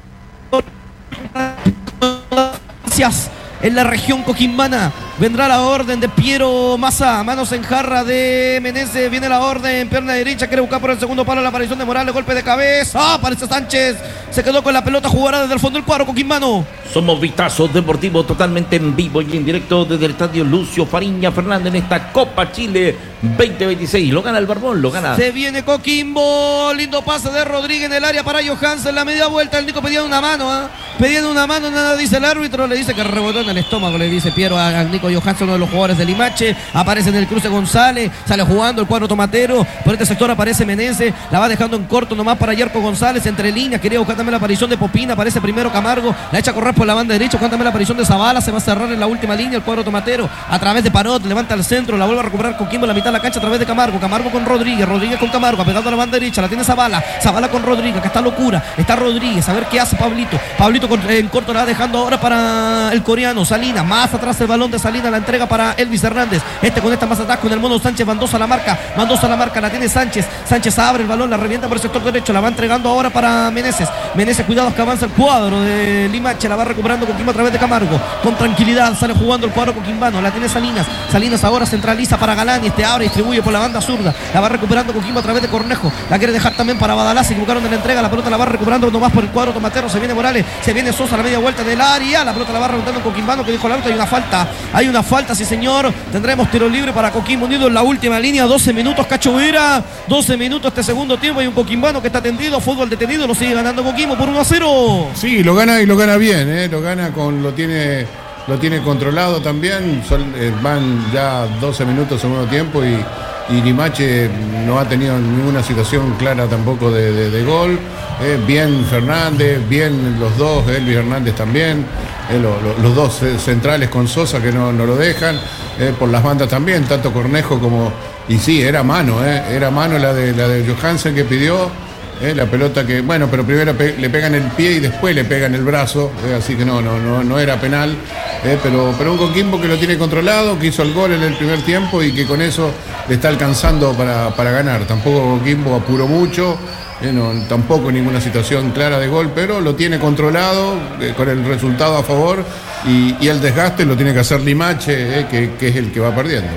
Gracias. En la región coquimbana vendrá la orden de Piero Massa. Manos en jarra de Meneses. Viene la orden, pierna derecha. Quiere buscar por el segundo palo la aparición de Morales. Golpe de cabeza. ¡Ah! Aparece Sánchez. Se quedó con la pelota. Jugará desde el fondo del cuadro coquimbano. Somos Vistazos Deportivos totalmente en vivo y en directo desde el estadio Lucio Fariña Fernández en esta Copa Chile veinte veintiséis. Lo gana el Barbón, lo gana. Se viene Coquimbo. Lindo pase de Rodríguez en el área para Johansen. La media vuelta. El Nico pedía una mano. ¿eh? Pedían una mano. Nada dice el árbitro. Le dice que rebotó en el estómago. Le dice Piero al Nico Johansen, uno de los jugadores de Limache. Aparece en el cruce González. Sale jugando el cuadro tomatero. Por este sector aparece Meneses. La va dejando en corto nomás para Yerko González. Entre líneas. Quería buscar también la aparición de Popina. Aparece primero Camargo. La echa a correr por la banda derecha. Busca también la aparición de Zavala. Se va a cerrar en la última línea el cuadro tomatero. A través de Parot. Levanta el centro. La vuelve a recuperar Coquimbo en la mitad de la cancha a través de Camargo. Camargo con Rodríguez. Rodríguez con Camargo. Apegado a la banda derecha. La tiene Zavala. Zavala con Rodríguez. Acá está locura. Está Rodríguez. A ver qué hace Pablito. Pablito con, en corto la va dejando ahora para el coreano. Salinas. Más atrás el balón de Salinas. La entrega para Elvis Hernández. Este con esta más atrás con el mono Sánchez. Mendoza a la marca. Mendoza a la marca. La tiene Sánchez. Sánchez abre el balón. La revienta por el sector derecho. La va entregando ahora para Meneses. Meneses, cuidados que avanza el cuadro de Limache. La va recuperando Coquimbo a través de Camargo. Con tranquilidad sale jugando el cuadro coquimbano. La tiene Salinas. Salinas ahora centraliza para Galán. Y este abre y distribuye por la banda zurda. La va recuperando Coquimbo a través de Cornejo. La quiere dejar también para Badalá. Se equivocaron de la entrega. La pelota la va recuperando nomás por el cuadro tomatero. Se viene Morales. Se viene Sosa a la media vuelta del área. La pelota la va rebotando Coquimbano, que dijo el árbitro. Hay una falta. Hay una falta, sí señor. Tendremos tiro libre para Coquimbo Unido en la última línea. doce minutos, Cacho Vera. doce minutos este segundo tiempo. Hay un Coquimbano que está tendido. Fútbol detenido. Lo sigue ganando Coquimbo por uno a cero. Sí, lo gana y lo gana bien. ¿eh? Lo gana con. Lo tiene. Lo tiene controlado también. Son, eh, van ya doce minutos segundo tiempo y. Y Limache no ha tenido ninguna situación clara tampoco de, de, de gol. Eh, bien Fernández, bien los dos, Elvis Hernández también. Eh, lo, lo, los dos eh, centrales con Sosa que no, no lo dejan. Eh, por las bandas también, tanto Cornejo como... Y sí, era mano, eh, era mano la de, la de Johansen que pidió. ¿eh? La pelota que, bueno, pero primero pe le pegan el pie y después le pegan el brazo, ¿eh? Así que no, no, no, no era penal, ¿eh? pero, pero un Coquimbo que lo tiene controlado, que hizo el gol en el primer tiempo y que con eso le está alcanzando para, para ganar. Tampoco Coquimbo apuró mucho, ¿eh? no, tampoco ninguna situación clara de gol, pero lo tiene controlado, eh, con el resultado a favor y, y el desgaste lo tiene que hacer Limache, ¿eh? que, que es el que va perdiendo.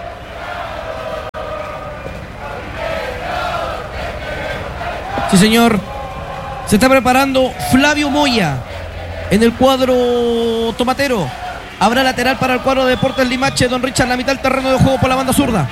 Sí, señor. Se está preparando Flavio Moya en el cuadro tomatero. Habrá lateral para el cuadro de Deportes Limache. Don Richard, la mitad del terreno de juego por la banda zurda.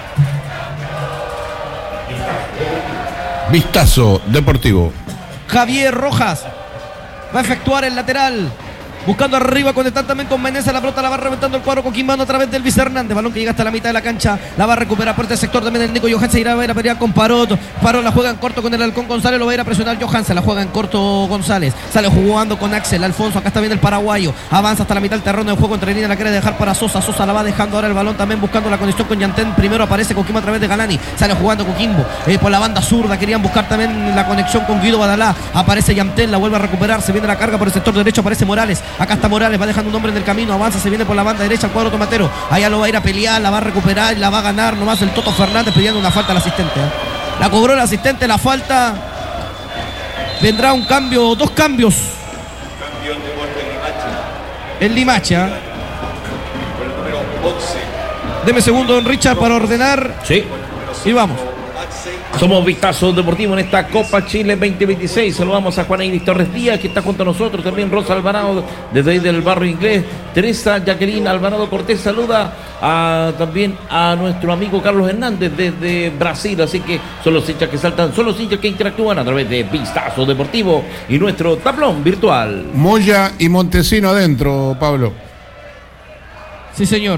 Vistazo deportivo. Javier Rojas va a efectuar el lateral. Buscando arriba, conectar también con Meneses. La pelota la va reventando el cuadro coquimbano a través del Luis Hernández. Balón que llega hasta la mitad de la cancha. La va a recuperar por este sector también el Nico Johansen. Irá a ir a pelear con Parot. Parot la juega en corto con el Halcón González. Lo va a ir a presionar Johansen. La juega en corto González. Sale jugando con Axel Alfonso. Acá está bien el paraguayo. Avanza hasta la mitad del terreno de juego. Entre línea la quiere dejar para Sosa. Sosa la va dejando ahora el balón también buscando la conexión con Yantén. Primero aparece Coquimbo a través de Galani. Sale jugando Coquimbo eh, por la banda zurda. Querían buscar también la conexión con Guido Badalá. Aparece Yantén. La vuelve a recuperar. Se viene la carga por el sector derecho. Aparece Morales. Acá está Morales. Va dejando un hombre en el camino, avanza, se viene por la banda derecha al cuadro tomatero, allá lo va a ir a pelear, la va a recuperar, la va a ganar nomás el Toto Fernández pidiendo una falta al asistente, ¿eh? La cobró el asistente, la falta, vendrá un cambio, dos cambios Campeón de Deportes Limache. en Limache, ¿eh? Con el número once. Deme segundo, don Richard, para ordenar. Sí. Y vamos. Somos Vistazo Deportivo en esta Copa Chile veinte veintiséis. Saludamos a Juan Iris Torres Díaz, que está junto a nosotros. También Rosa Alvarado, desde ahí del barrio inglés. Teresa Jacqueline Alvarado Cortés saluda a, también a nuestro amigo Carlos Hernández desde Brasil. Así que son los hinchas que saltan, son los hinchas que interactúan a través de Vistazo Deportivo y nuestro tablón virtual. Moya y Montesino adentro, Pablo. Sí, señor.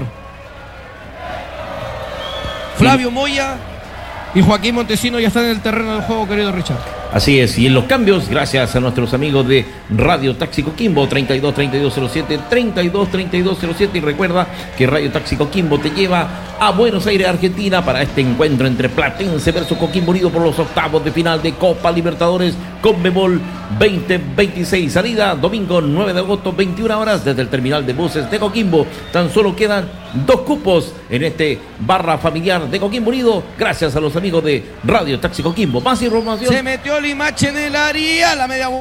Flavio Moya y Joaquín Montesino ya están en el terreno del juego, querido Richard. Así es, y en los cambios, gracias a nuestros amigos de Radio Taxi Coquimbo, treinta y dos treinta y dos cero siete, treinta y dos treinta y dos cero siete, y recuerda que Radio Taxi Coquimbo te lleva a Buenos Aires, Argentina, para este encuentro entre Platense versus Coquimbo Unido por los octavos de final de Copa Libertadores Conmebol veinte veintiséis. Salida domingo nueve de agosto, veintiuna horas, desde el terminal de buses de Coquimbo. Tan solo quedan dos cupos en este barra familiar de Coquimbo Unido, gracias a los amigos de Radio Taxi Coquimbo. Más información. Se metió Limache en el área, la media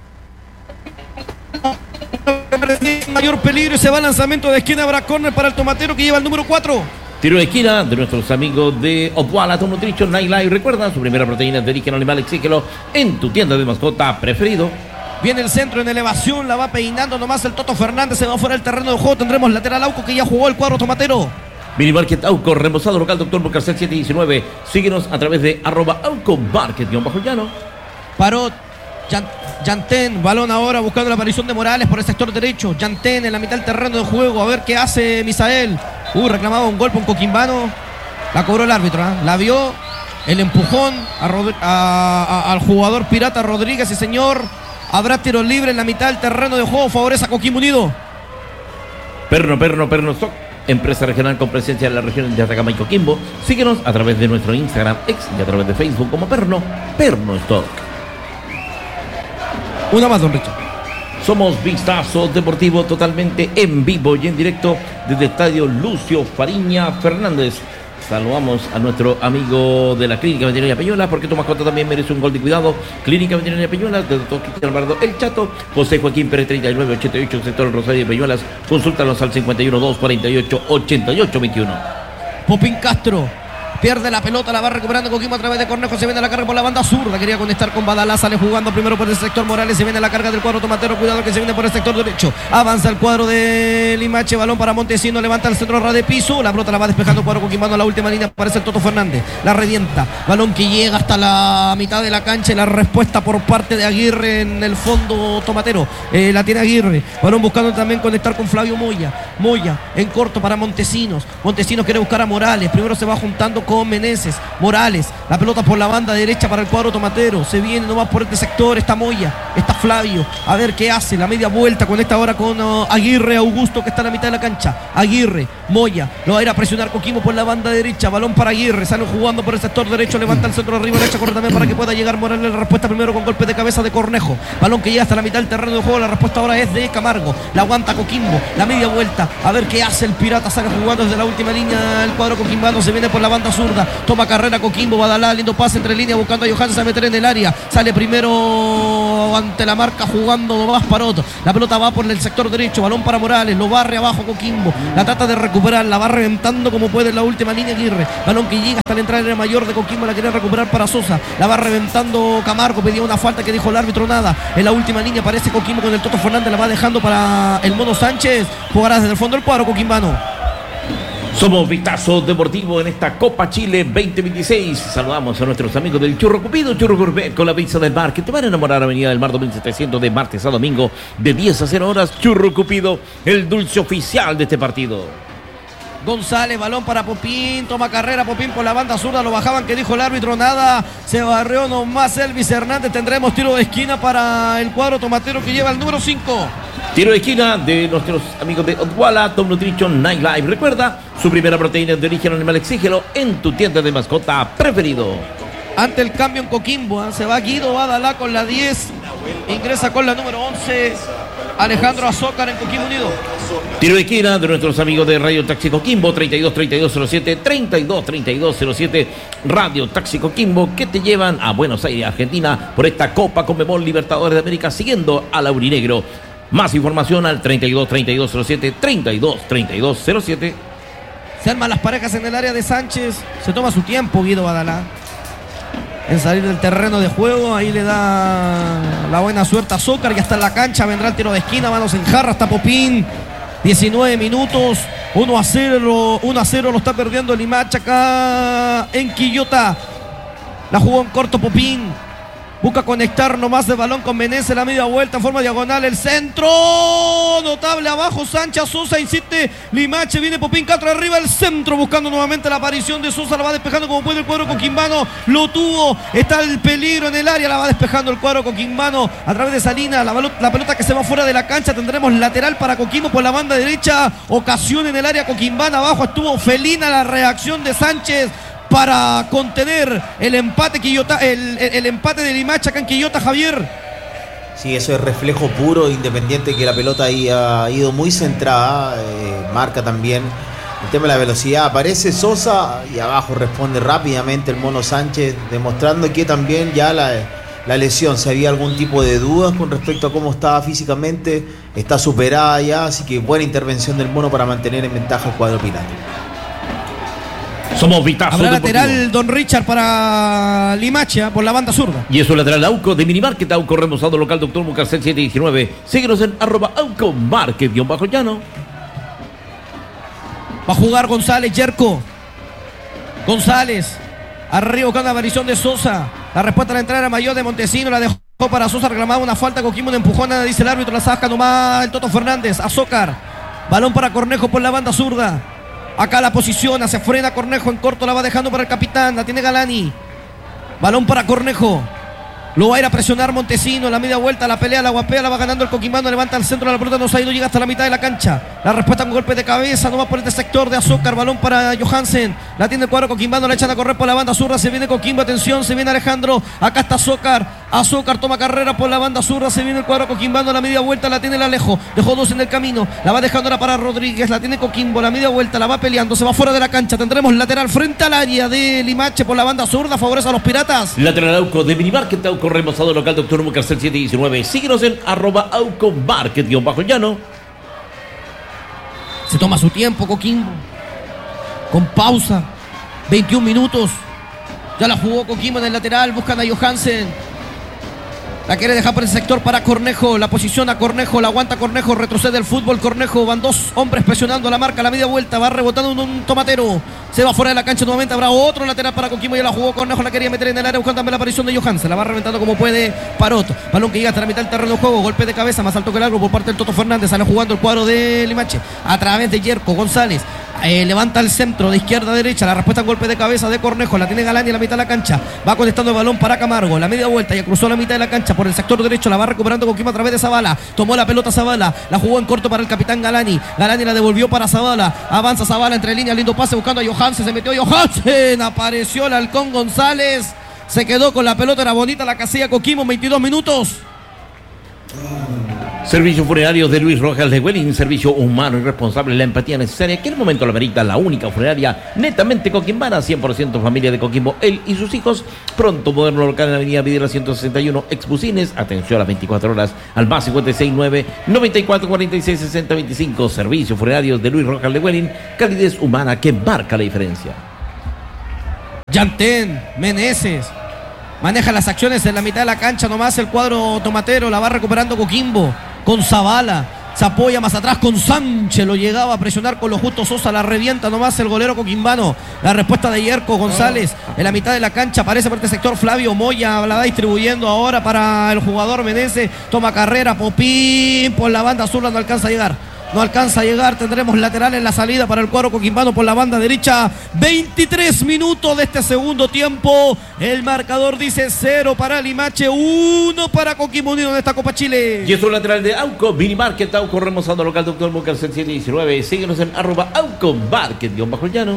mayor peligro y se va al lanzamiento de esquina. Habrá córner para el tomatero que lleva el número cuatro. Tiro de esquina de nuestros amigos de Opwala Atom Nutrition Night Live. Recuerda, su primera proteína de origen animal, exígelo en tu tienda de mascota preferido. Viene el centro en elevación, la va peinando nomás el Toto Fernández, se va fuera del terreno de juego. Tendremos lateral Auco que ya jugó el cuadro tomatero. Mini Market Auco, remozado local Doctor Bocarcel siete diecinueve. Síguenos a través de arroba Auco Market bajo llano. Parot, Yantén, balón ahora buscando la aparición de Morales por el sector derecho. Yantén en la mitad del terreno de juego, a ver qué hace Misael. Uh, reclamaba un golpe, un coquimbano. La cobró el árbitro, ¿eh? La vio, el empujón a a, a, al jugador pirata Rodríguez, y señor, habrá tiro libre en la mitad del terreno de juego, favorece a Coquimbo Unido. Perno, perno, perno, stock. Empresa regional con presencia en la región de Atacama y Coquimbo. Síguenos a través de nuestro Instagram, ex y a través de Facebook como Perno, Perno Stock. Una más, don Richard. Somos Vistazo Deportivo totalmente en vivo y en directo desde el estadio Lucio Fariña Fernández. Saludamos a nuestro amigo de la Clínica Veterinaria Peñuelas, porque tu mascota también merece un gol de cuidado. Clínica Veterinaria Peñuelas, del doctor Cristian Alvarado El Chato, José Joaquín Pérez treinta y nueve ochenta y ocho, sector Rosario de Peñuelas. Consúltanos al cincuenta y uno dos cuarenta y ocho ochenta y ocho veintiuno. Popín Castro pierde la pelota, la va recuperando Coquimbo a través de Cornejo, se viene a la carga por la banda zurda, quería conectar con Badalá, sale jugando primero por el sector Morales, se viene a la carga del cuadro tomatero, cuidado que se viene por el sector derecho, avanza el cuadro de Limache, balón para Montesino, levanta el centro ras de piso, la pelota la va despejando el cuadro coquimbano a la última línea, aparece el Toto Fernández, la revienta, balón que llega hasta la mitad de la cancha y la respuesta por parte de Aguirre en el fondo tomatero, eh, la tiene Aguirre, balón buscando también conectar con Flavio Moya, Moya en corto para Montesinos, Montesinos quiere buscar a Morales, primero se va juntando con con Meneses. Morales, la pelota por la banda derecha para el cuadro tomatero. Se viene nomás por este sector, está Moya, está Flavio. A ver qué hace, la media vuelta con esta hora con uh, Aguirre Augusto, que está en la mitad de la cancha. Aguirre, Moya, lo va a ir a presionar Coquimbo por la banda derecha. Balón para Aguirre, sale jugando por el sector derecho, levanta el centro arriba, derecha, corre también para que pueda llegar Morales. La respuesta primero con golpe de cabeza de Cornejo. Balón que llega hasta la mitad del terreno de juego. La respuesta ahora es de Camargo. La aguanta Coquimbo, la media vuelta. A ver qué hace el Pirata. Sale jugando desde la última línea el cuadro coquimbano. Se viene por la banda zurda. Toma carrera Coquimbo. Badalá, lindo pase entre líneas buscando a Johansen a meter en el área. Sale primero ante la marca jugando más Parot. La pelota va por el sector derecho. Balón para Morales. Lo barre abajo Coquimbo. La trata de recuperar. La va reventando como puede en la última línea Aguirre. Balón que llega hasta la entrada área mayor de Coquimbo. La quiere recuperar para Sosa. La va reventando Camargo. Pedía una falta que dijo el árbitro nada. En la última línea aparece Coquimbo con el Toto Fernández. La va dejando para el Mono Sánchez. Jugará desde el fondo del cuadro coquimbano. Somos Vistazo Deportivo en esta Copa Chile veinte veintiséis. Saludamos a nuestros amigos del Churro Cupido, Churro Gourmet con la pizza del mar, que te van a enamorar. Avenida del Mar dos mil setecientos de martes a domingo de diez a cero horas. Churro Cupido, el dulce oficial de este partido. González, balón para Popín, toma carrera Popín por la banda zurda, lo bajaban, que dijo el árbitro nada, se barrió nomás Elvis Hernández. Tendremos tiro de esquina para el cuadro tomatero que lleva el número cinco. Tiro de esquina de nuestros amigos de Odwalla Top Nutrition Night Live. Recuerda, su primera proteína de origen animal, exígelo en tu tienda de mascota preferido. Ante el cambio en Coquimbo, ¿eh? Se va Guido Badalá con la diez, ingresa con la número once Alejandro Azócar en Coquimbo Unido. Tiro de esquina de nuestros amigos de Radio Taxi Coquimbo, treinta y dos treinta y dos cero siete, treinta y dos treinta y dos cero siete, Radio Taxi Coquimbo, que te llevan a Buenos Aires, Argentina, por esta Copa Conmebol Libertadores de América, siguiendo al aurinegro. Más información al treinta y dos treinta y dos cero siete, treinta y dos treinta y dos cero siete. Se arman las parejas en el área de Sánchez, se toma su tiempo Guido Badalá en salir del terreno de juego. Ahí le da la buena suerte a Zócar, ya está en la cancha, vendrá el tiro de esquina, manos en jarra, hasta Popín. diecinueve minutos, uno a cero, uno a cero lo está perdiendo Limache acá en Quillota. La jugó en corto Popín. Busca conectar nomás de balón con Meneses, la media vuelta en forma diagonal, el centro notable abajo, Sánchez, Sosa insiste, Limache, viene Popín, Castro arriba, el centro buscando nuevamente la aparición de Sosa, la va despejando como puede el cuadro coquimbano, lo tuvo, está el peligro en el área, la va despejando el cuadro coquimbano a través de Salinas, la, la pelota que se va fuera de la cancha, tendremos lateral para Coquimbo por la banda derecha, ocasión en el área coquimbana, abajo estuvo felina la reacción de Sánchez para contener el empate Quillota, el, el, el empate de Limache acá en Quillota, Javier. Sí, eso es reflejo puro, independiente que la pelota ahí ha ido muy centrada, eh, marca también el tema de la velocidad. Aparece Sosa y abajo responde rápidamente el Mono Sánchez, demostrando que también ya la, la lesión, si había algún tipo de dudas con respecto a cómo estaba físicamente, está superada ya, así que buena intervención del Mono para mantener en ventaja el cuadro pirata. Somos Vistazo Habrá Deportivo. Lateral Don Richard para Limache por la banda zurda. Y eso lateral Auco de Minimarket, Auco remozado local Doctor Mucarcel siete diecinueve. Síguenos en arroba Auco Market guión bajo llano. Va a jugar González, Yerko. González. Arriba con la aparición de Sosa. La respuesta a la entrada mayor de Montesino. La dejó para Sosa. Reclamaba una falta. Coquimbo de empujona. Dice el árbitro. La saca nomás el Toto Fernández. Azócar. Balón para Cornejo por la banda zurda. Acá la posiciona, se frena Cornejo en corto, la va dejando para el capitán, la tiene Galani. Balón para Cornejo. Lo va a ir a presionar Montesino, la media vuelta, la pelea, la guapea, la va ganando el coquimbano, levanta al centro de la pelota, no salido, llega hasta la mitad de la cancha. La respuesta con golpe de cabeza, no va por este sector de Azócar, balón para Johansen. La tiene el cuadro coquimbano, la echan a correr por la banda zurda, se viene Coquimbo, atención, se viene Alejandro. Acá está Azócar, Azócar toma carrera por la banda zurda, se viene el cuadro coquimbano, la media vuelta, la tiene el Alejo. Dejó dos en el camino, la va dejando ahora para Rodríguez, la tiene Coquimbo, la media vuelta, la va peleando, se va fuera de la cancha. Tendremos lateral frente al área de Limache por la banda zurda, favorece a los Piratas. Lateral Auco de Minimarket, Auco remozado local Doctor Mucarcel siete diecinueve. Síguenos en arroba Auco Market guión bajo llano. Se toma su tiempo Coquimbo, con pausa, veintiún minutos. Ya la jugó Coquimbo en el lateral, buscan a Johansen. La quiere dejar por el sector para Cornejo. La posición a Cornejo, la aguanta Cornejo, retrocede el fútbol Cornejo. Van dos hombres presionando la marca, la media vuelta, va rebotando un, un tomatero. Se va fuera de la cancha nuevamente, habrá otro lateral para Coquimbo. Ya la jugó Cornejo, la quería meter en el área buscando también la aparición de Johansen. La va reventando como puede Parot. Balón que llega hasta la mitad del terreno de juego. Golpe de cabeza, más alto que largo por parte del Toto Fernández. Sale jugando el cuadro de Limache. A través de Yerko González. Eh, levanta el centro de izquierda a derecha, la respuesta en golpe de cabeza de Cornejo, la tiene Galani en la mitad de la cancha, va conectando el balón para Camargo, la media vuelta, ya cruzó la mitad de la cancha por el sector derecho, la va recuperando Coquimbo a través de Zavala, tomó la pelota Zavala, la jugó en corto para el capitán Galani, Galani la devolvió para Zavala, avanza Zavala entre líneas, lindo pase buscando a Johansen, se metió Johansen, apareció el halcón González, se quedó con la pelota, era bonita la casilla Coquimbo, veintidós minutos. Servicios funerarios de Luis Rojas de Welling, servicio humano y responsable, la empatía necesaria que en el momento la merita, la única funeraria netamente coquimbana, cien por ciento familia de Coquimbo, él y sus hijos. Pronto moderno local en la avenida Videla ciento sesenta y uno, Exbusines, atención a las veinticuatro horas al más cincuenta y seis nueve, noventa y cuatro cuarenta y seis sesenta veinticinco. Servicios funerarios de Luis Rojas de Welling, calidez humana que marca la diferencia. Yantén, Meneses, maneja las acciones en la mitad de la cancha, nomás el cuadro tomatero, la va recuperando Coquimbo con Zavala, se apoya más atrás con Sánchez, lo llegaba a presionar con lo justo Sosa, la revienta nomás el golero coquimbano, la respuesta de Yerko González en la mitad de la cancha, aparece por este sector Flavio Moya, la va distribuyendo ahora para el jugador Meneses, toma carrera, Popín por la banda azul, no alcanza a llegar. No alcanza a llegar, tendremos lateral en la salida para el cuadro coquimbano por la banda derecha. veintitrés minutos de este segundo tiempo. El marcador dice cero para Limache, uno para Coquimbo Unido en esta Copa Chile. Y es un lateral de Auco, Mini Market, Auco, remozando local, doctor Mucar siete diecinueve. Síguenos en arroba Auco Market, guión bajo llano.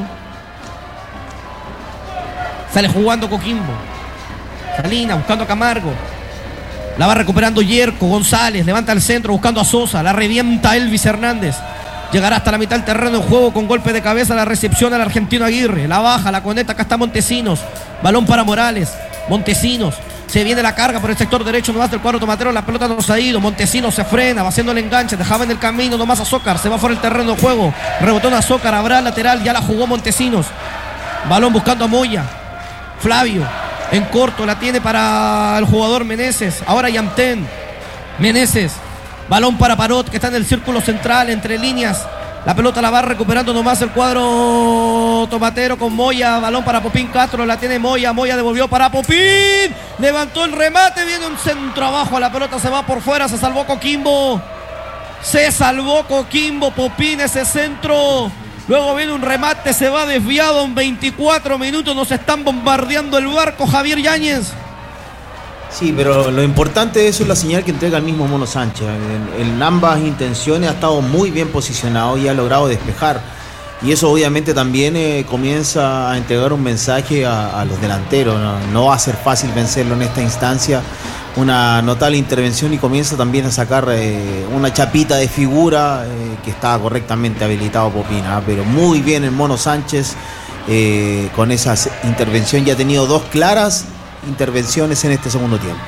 Sale jugando Coquimbo. Salina buscando a Camargo. La va recuperando Yerko González, levanta el centro buscando a Sosa, la revienta Elvis Hernández. Llegará hasta la mitad del terreno en juego con golpe de cabeza, la recepción al argentino Aguirre. La baja, la conecta, acá está Montesinos. Balón para Morales, Montesinos. Se viene la carga por el sector derecho nomás del cuadro tomatero, la pelota no se ha ido. Montesinos se frena, va haciendo el enganche, dejaba en el camino nomás a Zócar, se va fuera el terreno de juego. Rebotó a Zócar, habrá lateral, ya la jugó Montesinos. Balón buscando a Moya. Flavio. En corto la tiene para el jugador Meneses. Ahora Yantén. Meneses. Balón para Parot que está en el círculo central entre líneas. La pelota la va recuperando nomás el cuadro tomatero con Moya. Balón para Popín Castro. La tiene Moya. Moya devolvió para Popín. Levantó el remate. Viene un centro abajo. La pelota se va por fuera. Se salvó Coquimbo. Se salvó Coquimbo. Popín ese centro. Luego viene un remate, se va desviado en veinticuatro minutos, nos están bombardeando el barco, Javier Yáñez. Sí, pero lo importante de eso es la señal que entrega el mismo Mono Sánchez. En, en ambas intenciones ha estado muy bien posicionado y ha logrado despejar. Y eso obviamente también eh, comienza a entregar un mensaje a, a los delanteros. ¿no? no va a ser fácil vencerlo en esta instancia. Una notable intervención y comienza también a sacar eh, una chapita de figura eh, que estaba correctamente habilitado Popina, ¿eh? Pero muy bien el Mono Sánchez eh, con esa intervención, ya ha tenido dos claras intervenciones en este segundo tiempo.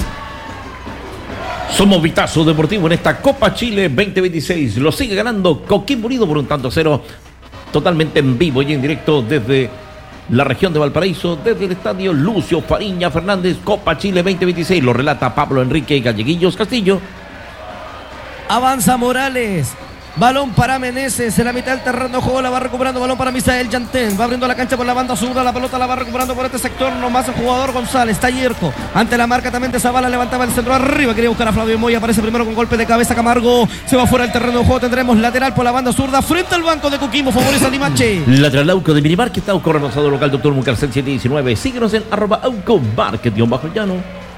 Somos Vitazo Deportivo en esta Copa Chile veinte veintiséis, lo sigue ganando Coquimbo Unido por un tanto a cero, totalmente en vivo y en directo desde la región de Valparaíso, desde el estadio Lucio Fariña Fernández, Copa Chile veinte veintiséis, lo relata Pablo Enrique Galleguillos Castillo. Avanza Morales, balón para Meneses, en la mitad del terreno de juego la va recuperando, balón para Misael Yantén, va abriendo la cancha por la banda sur, la pelota la va recuperando por este sector, nomás el jugador González, está Yerko, ante la marca también de Zavala, levantaba el centro arriba, quería buscar a Flavio Moya, aparece primero con golpe de cabeza Camargo, se va fuera del terreno de juego, tendremos lateral por la banda zurda, frente al banco de Coquimbo, favorece a Limache. Lateral Auco de Minimarket, Auco reemplazado local, doctor Mucarcel siete diecinueve, síguenos en arroba Auco Market, guión bajo llano.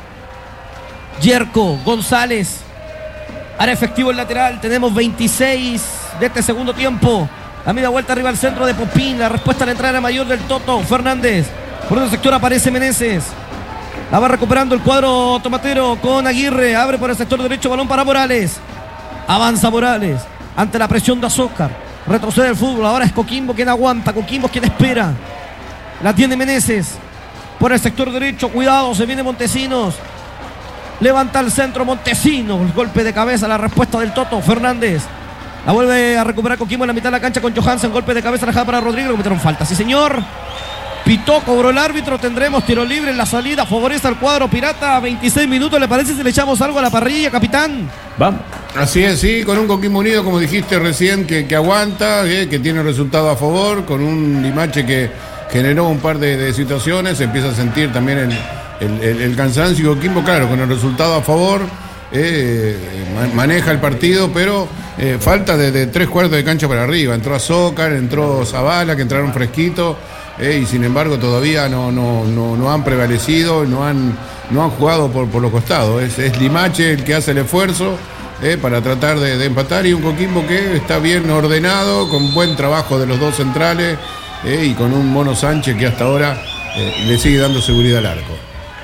Yerko González hará efectivo el lateral, tenemos veintiséis de este segundo tiempo. La media vuelta arriba al centro de Popín, la respuesta a la entrada mayor del Toto Fernández. Por el sector aparece Meneses. La va recuperando el cuadro tomatero con Aguirre. Abre por el sector derecho, balón para Morales. Avanza Morales ante la presión de Azócar. Retrocede el fútbol, ahora es Coquimbo quien aguanta, Coquimbo quien espera. La tiene Meneses. Por el sector derecho, cuidado, se viene Montesinos. Levanta el centro Montesinos, el golpe de cabeza, la respuesta del Toto Fernández. La vuelve a recuperar Coquimbo en la mitad de la cancha con Johansen, golpe de cabeza dejada para Rodrigo, cometieron falta, sí señor. Pitó, cobró el árbitro, tendremos tiro libre en la salida, favorece al cuadro pirata, veintiséis minutos, ¿le parece si le echamos algo a la parrilla, capitán? Vamos. Así es, sí, con un Coquimbo Unido, como dijiste recién, que, que aguanta, eh, que tiene resultado a favor, con un Limache que generó un par de, de situaciones, se empieza a sentir también el... El, el, el cansancio, Coquimbo, claro, con el resultado a favor, eh, maneja el partido, pero eh, falta de, de tres cuartos de cancha para arriba. Entró Azócar, entró Zavala, que entraron fresquitos, eh, y sin embargo todavía no, no, no, no han prevalecido, no han, no han jugado por, por los costados. Es, es Limache el que hace el esfuerzo eh, para tratar de, de empatar, y un Coquimbo que está bien ordenado, con buen trabajo de los dos centrales, eh, y con un Mono Sánchez que hasta ahora eh, le sigue dando seguridad al arco.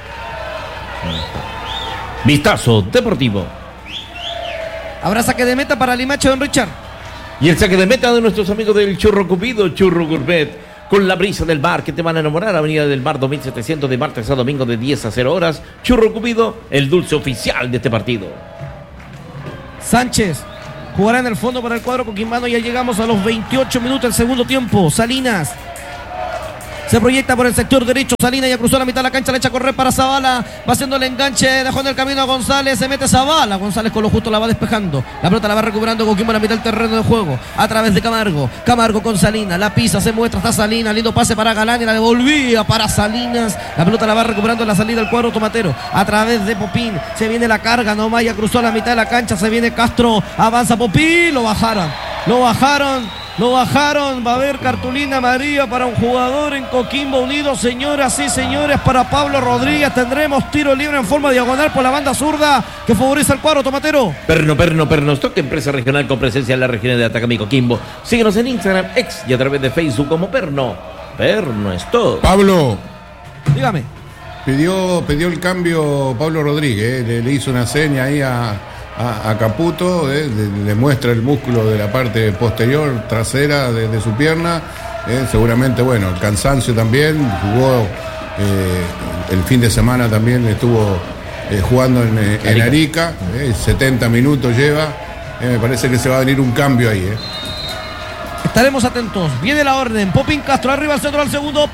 Vistazo deportivo. Habrá saque de meta para Limache, don Richard. Y el saque de meta de nuestros amigos del Churro Cupido, Churro Gourmet, con la brisa del mar que te van a enamorar. Avenida del Mar dos mil setecientos, de martes a domingo de diez a cero horas. Churro Cupido, el dulce oficial de este partido. Sánchez jugará en el fondo para el cuadro coquimbano. Ya llegamos a los veintiocho minutos del segundo tiempo. Salinas se proyecta por el sector derecho. Salinas ya cruzó la mitad de la cancha, le echa a correr para Zavala. Va haciendo el enganche, dejó en el camino a González. Se mete Zavala. González con lo justo la va despejando. La pelota la va recuperando Coquimbo en la mitad del terreno de juego. A través de Camargo. Camargo con Salinas. La pisa, se muestra, está Salinas. Lindo pase para Galán y la devolvía para Salinas. La pelota la va recuperando en la salida del cuadro tomatero. A través de Popín. Se viene la carga. Nomás ya cruzó la mitad de la cancha. Se viene Castro. Avanza Popín. Lo bajaron. Lo bajaron. Lo bajaron, va a haber cartulina amarilla para un jugador en Coquimbo Unido, señoras y señores, para Pablo Rodríguez. Tendremos tiro libre en forma diagonal por la banda zurda que favorece al cuadro tomatero. Perno, Perno, Perno Stock, empresa regional con presencia en la región de Atacama y Coquimbo. Síguenos en Instagram, X y a través de Facebook como Perno. Perno Stock. Pablo. Dígame. Pidió, pidió el cambio Pablo Rodríguez, eh, le, le hizo una seña ahí a... A, a Caputo, eh, le, le muestra el músculo de la parte posterior, trasera de, de su pierna, eh, seguramente, bueno, el cansancio también, jugó eh, el fin de semana también estuvo eh, jugando en, en Arica, Arica eh, setenta minutos lleva, eh, me parece que se va a venir un cambio ahí. Eh. Estaremos atentos, viene la orden, Popín Castro arriba al centro al segundo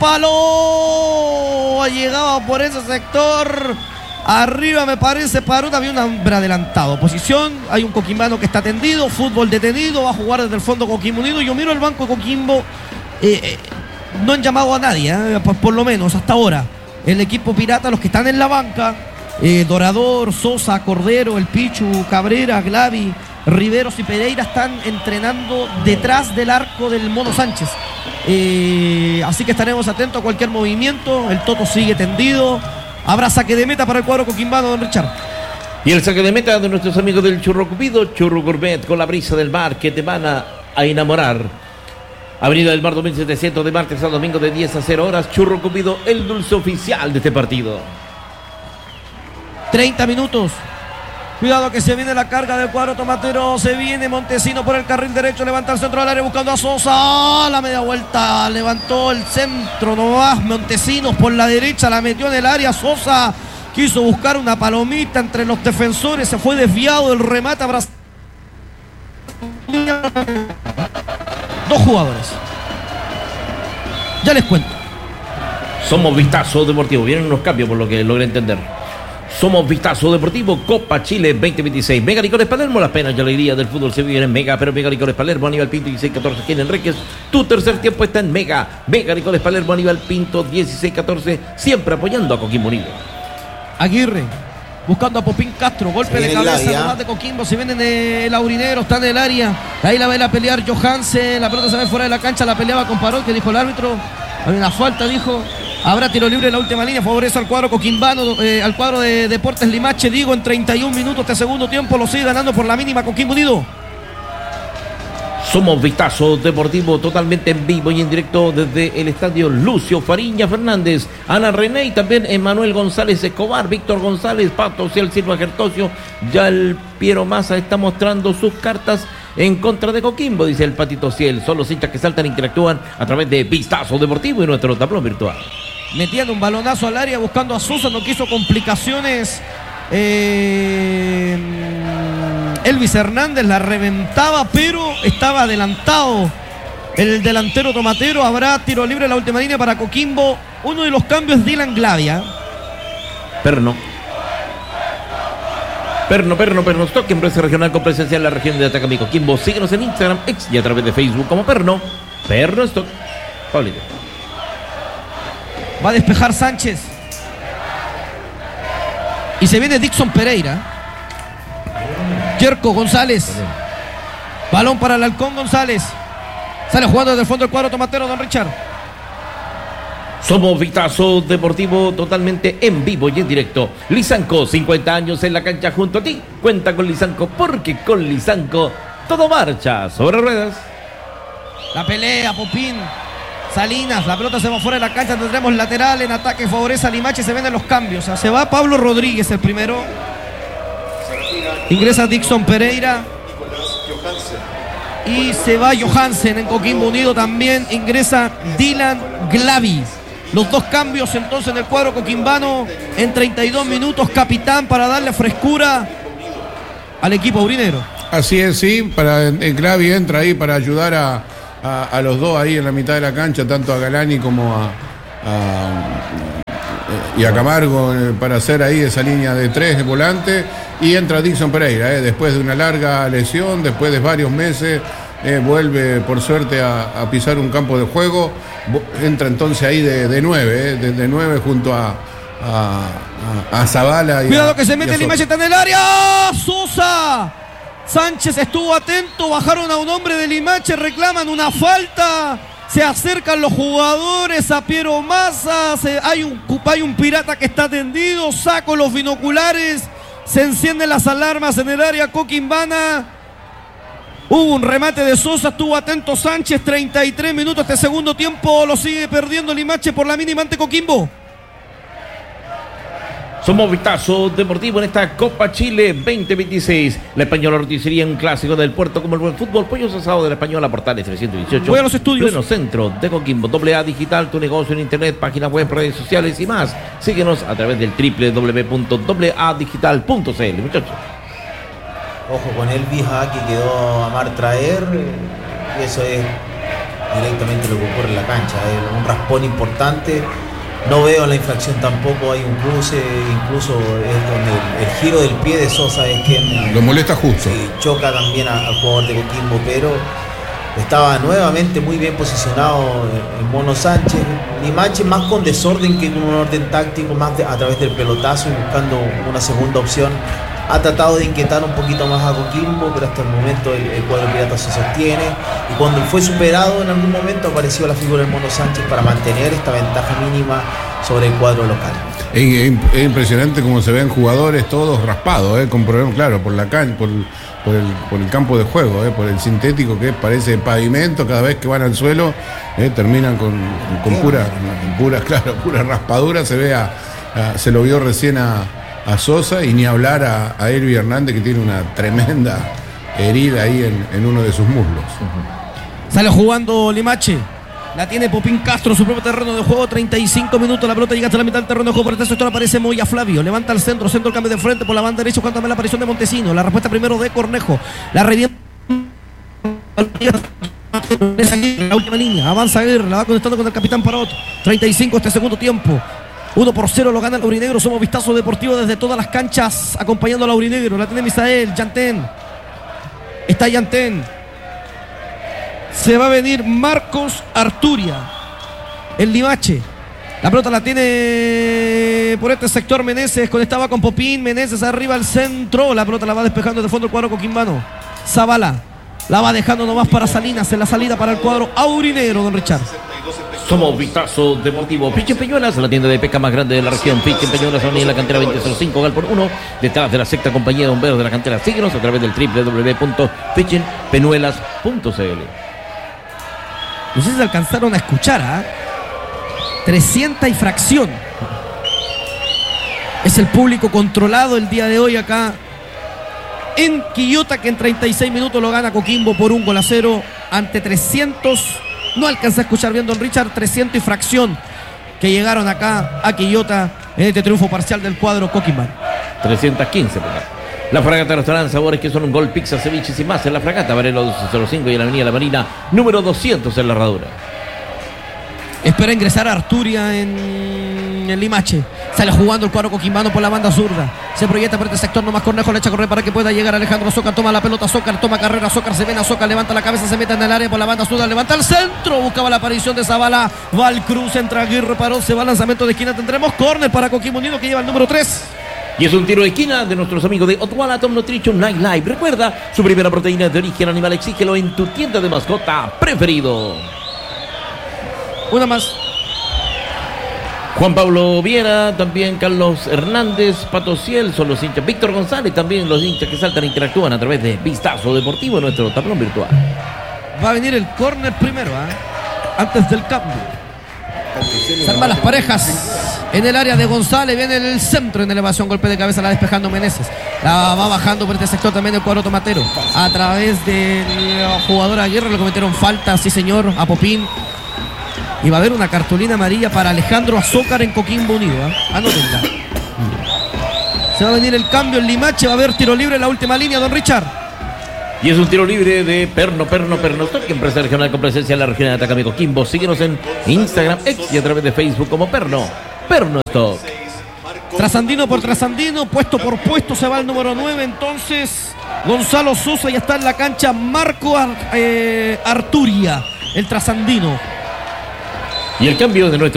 palo, ha llegado por ese sector. Arriba me parece Parota, había un hombre adelantado. Posición, hay un coquimbano que está tendido, fútbol detenido, va a jugar desde el fondo Coquimbo Unido. Yo miro el banco de Coquimbo, eh, eh, no han llamado a nadie, eh, por, por lo menos hasta ahora. El equipo pirata, los que están en la banca, eh, Dorador, Sosa, Cordero, El Pichu, Cabrera, Glavi, Riveros y Pereira están entrenando detrás del arco del Mono Sánchez. Eh, así que estaremos atentos a cualquier movimiento. El Toto sigue tendido. Habrá saque de meta para el cuadro coquimbano, don Richard. Y el saque de meta de nuestros amigos del Churro Cupido, Churro Gourmet, con la brisa del mar que te van a, a enamorar. Avenida del Mar dos mil setecientos, de martes a domingo de diez a cero horas. Churro Cupido, el dulce oficial de este partido. treinta minutos. Cuidado que se viene la carga del cuadro tomatero. Se viene Montesino por el carril derecho. Levanta el centro del área buscando a Sosa. La media vuelta. Levantó el centro nomás. Montesinos por la derecha. La metió en el área. Sosa quiso buscar una palomita entre los defensores. Se fue desviado el remate. Dos jugadores. Ya les cuento. Somos Vistazo Deportivo. Vienen unos cambios por lo que logré entender. Somos Vistazo Deportivo, Copa Chile veinte veintiséis. Mega Licores Palermo, las penas y alegría del fútbol se viven en Mega, pero Mega Licores Palermo, Aníbal Pinto, dieciséis catorce, Ken Enríquez. Tu tercer tiempo está en Mega. Mega Licores Palermo, Aníbal Pinto, dieciséis catorce, siempre apoyando a Coquimbo Unido. Aguirre, buscando a Popín Castro, golpe de cabeza de Coquimbo, se viene en el Aurinero, está en el área. Ahí la va a pelear Johansen, la pelota se ve fuera de la cancha, la peleaba con Parol, que dijo el árbitro. Hay una falta, dijo. Habrá tiro libre en la última línea, favorece al cuadro coquimbano, eh, al cuadro de Deportes Limache, digo, en treinta y un minutos de segundo tiempo, lo sigue ganando por la mínima Coquimbo Unido. Somos Vistazo Deportivo, totalmente en vivo y en directo desde el estadio Lucio Fariña Fernández, Ana René y también Emanuel González Escobar, Víctor González, Pato Ciel Silva Gertosio. Ya el Piero Massa está mostrando sus cartas en contra de Coquimbo, dice el Patito Ciel. Son los hinchas que saltan e interactúan a través de Vistazo Deportivo y nuestro tablón virtual. Metiendo un balonazo al área, buscando a Sosa, no quiso complicaciones. Eh, Elvis Hernández la reventaba, pero estaba adelantado el delantero tomatero. Habrá tiro libre en la última línea para Coquimbo. Uno de los cambios es Dylan Glavia. Perno. Perno, Perno, Perno Stock, empresa regional con presencia en la región de Atacama y Coquimbo. Síguenos en Instagram, X y a través de Facebook como Perno. Perno Stock. Paulito. Va a despejar Sánchez. Y se viene Dixon Pereira. Yerko González. Balón para el Halcón González. Sale jugando desde el fondo del cuadro tomatero, don Richard. Somos Vistazo Deportivo totalmente en vivo y en directo. Lisanco, cincuenta años en la cancha junto a ti. Cuenta con Lisanco porque con Lisanco todo marcha sobre ruedas. La pelea, Popín. Salinas, la pelota se va fuera de la cancha. Tendremos lateral en ataque, favorece a Limache. Se ven los cambios. O sea, se va Pablo Rodríguez el primero. Ingresa Dixon Pereira. Y se va Johansen en Coquimbo Unido. También ingresa Dylan Glavi. Los dos cambios entonces en el cuadro coquimbano en treinta y dos minutos, capitán, para darle frescura al equipo aurinegro. Así es, sí, para el Glavi entra ahí para ayudar a, a, a los dos ahí en la mitad de la cancha, tanto a Galani como a, a y a Camargo, para hacer ahí esa línea de tres de volante, y entra Dixon Pereira, eh, después de una larga lesión, después de varios meses. Eh, vuelve por suerte a, a pisar un campo de juego, entra entonces ahí de, de nueve, eh, de, de nueve junto a a, a, a Zavala. Y cuidado a, que se mete Limache, está en el área. Sosa Sánchez estuvo atento, bajaron a un hombre de Limache, reclaman una falta, se acercan los jugadores a Piero Massa, se, hay, un, hay un pirata que está tendido, saco los binoculares, se encienden las alarmas en el área coquimbana. Hubo un remate de Sosa, estuvo atento Sánchez, treinta y tres minutos este segundo tiempo, lo sigue perdiendo Limache por la mínima ante Coquimbo. Somos Vistazo Deportivo en esta Copa Chile veinte veintiséis. La Española Roticería, un clásico del puerto como el buen fútbol. Pollos asados de la Española, Portales trescientos dieciocho. Voy a los estudios. Pleno centro de Coquimbo. Doble A Digital, tu negocio en internet, página web, redes sociales y más. Síguenos a través del doble u doble u doble u punto doble a digital punto c l, muchachos. Ojo con Elvis, ah, que quedó a mar traer, y eso es directamente lo que ocurre en la cancha, es un raspón importante. No veo la infracción tampoco, hay un cruce, incluso es donde el, el giro del pie de Sosa es quien lo molesta justo. Sí, choca también a, al jugador de Coquimbo, pero estaba nuevamente muy bien posicionado el Mono Sánchez. Limache más con desorden que con un orden táctico, más de, a través del pelotazo y buscando una segunda opción. Ha tratado de inquietar un poquito más a Coquimbo, pero hasta el momento el, el cuadro pirata se sostiene. Y cuando fue superado en algún momento apareció la figura del Mono Sánchez para mantener esta ventaja mínima sobre el cuadro local. Es, es impresionante cómo se ven jugadores todos raspados, eh, con problemas, claro, por la can, por, por, el, por el campo de juego, eh, por el sintético que parece pavimento. Cada vez que van al suelo eh, terminan con, con pura, pura, claro, pura raspadura. Se ve a, a, se lo vio recién a a Sosa, y ni hablar a, a Elvi Hernández, que tiene una tremenda herida ahí en, en uno de sus muslos. Sale jugando Limache, la tiene Popín Castro, su propio terreno de juego, treinta y cinco minutos, la pelota llega hasta la mitad del terreno de juego, por este sector aparece Moya Flavio, levanta al centro, centro el cambio de frente por la banda derecha, cuando la aparición de Montesino, la respuesta primero de Cornejo, la revienta la última línea, avanza Aguirre, la va conectando con el capitán Parot, treinta y cinco este segundo tiempo. uno por cero lo gana el aurinegro. Somos Vistazo Deportivo desde todas las canchas acompañando al aurinegro. La tiene Misael, Yantén. Está Yantén. Se va a venir Marcos Arturia, el Limache. La pelota la tiene por este sector Meneses. Conectaba con Popín. Meneses arriba al centro. La pelota la va despejando de fondo el cuadro coquimbano. Zavala la va dejando nomás para Salinas en la salida para el cuadro aurinegro, don Richard. Somos Vistazo Deportivo. Pichen Peñuelas, la tienda de pesca más grande de la región. Pichen Peñuelas, en la cantera veinte cero cinco, Galpón uno, detrás de la sexta compañía de bomberos de la cantera. Síguenos a través del doble u doble u doble u punto pichen peñuelas punto c l. No sé si se alcanzaron a escuchar, ¿ah? trescientos y fracción. Es el público controlado el día de hoy acá en Quillota, que en treinta y seis minutos lo gana Coquimbo por un gol a cero ante trescientos. No alcanza a escuchar bien, don Richard, trescientos y fracción que llegaron acá a Quillota en este triunfo parcial del cuadro coquimbano. trescientos quince, ¿verdad? La Fragata Restaurante Sabores, que son un gol, pizza, ceviches y más en la Fragata, Varelo dos cero cinco y en la Avenida La Marina, número doscientos en la Herradura. Espera ingresar a Arturia en el Limache. Sale jugando el cuadro coquimbano por la banda zurda. Se proyecta por este sector, nomás Cornejo le echa a correr para que pueda llegar Alejandro Zócar. Toma la pelota Zócar, toma carrera Zócar, se ven a Zócar, levanta la cabeza, se mete en el área por la banda zurda, levanta el centro, buscaba la aparición de Zavala. Va al cruz, entra Aguirre, paró, se va al lanzamiento de esquina. Tendremos córner para Coquimbo Unido, que lleva el número tres. Y es un tiro de esquina de nuestros amigos de Otwala Tom Nutrition Night Live. Recuerda, su primera proteína de origen animal, exígelo en tu tienda de mascota preferido. Una más. Juan Pablo Viera, también Carlos Hernández, Pato Ciel, son los hinchas. Víctor González, también los hinchas que saltan e interactúan a través de Vistazo Deportivo en nuestro tablón virtual. Va a venir el córner primero, ¿eh? Antes del cambio. Se arman las parejas en el área de González, viene en el centro en elevación, golpe de cabeza, la despejando Meneses, la va bajando por este sector también el cuadro tomatero, a través del jugador Aguirre, le cometieron falta, sí señor, a Popín, y va a haber una cartulina amarilla para Alejandro Azócar en Coquimbo Unido, ¿eh? Anótenla. Se va a venir el cambio en Limache, va a haber tiro libre en la última línea, don Richard. Y es un tiro libre de Perno, Perno, Perno Stock, empresa regional con presencia en la región de Atacama, Coquimbo. Síguenos en Instagram, X y a través de Facebook como Perno, Perno Stock. Trasandino por trasandino, puesto por puesto se va el número nueve, entonces Gonzalo Sosa ya está en la cancha, Marco Ar eh, Arturia, el trasandino. Y el cambio de nuestro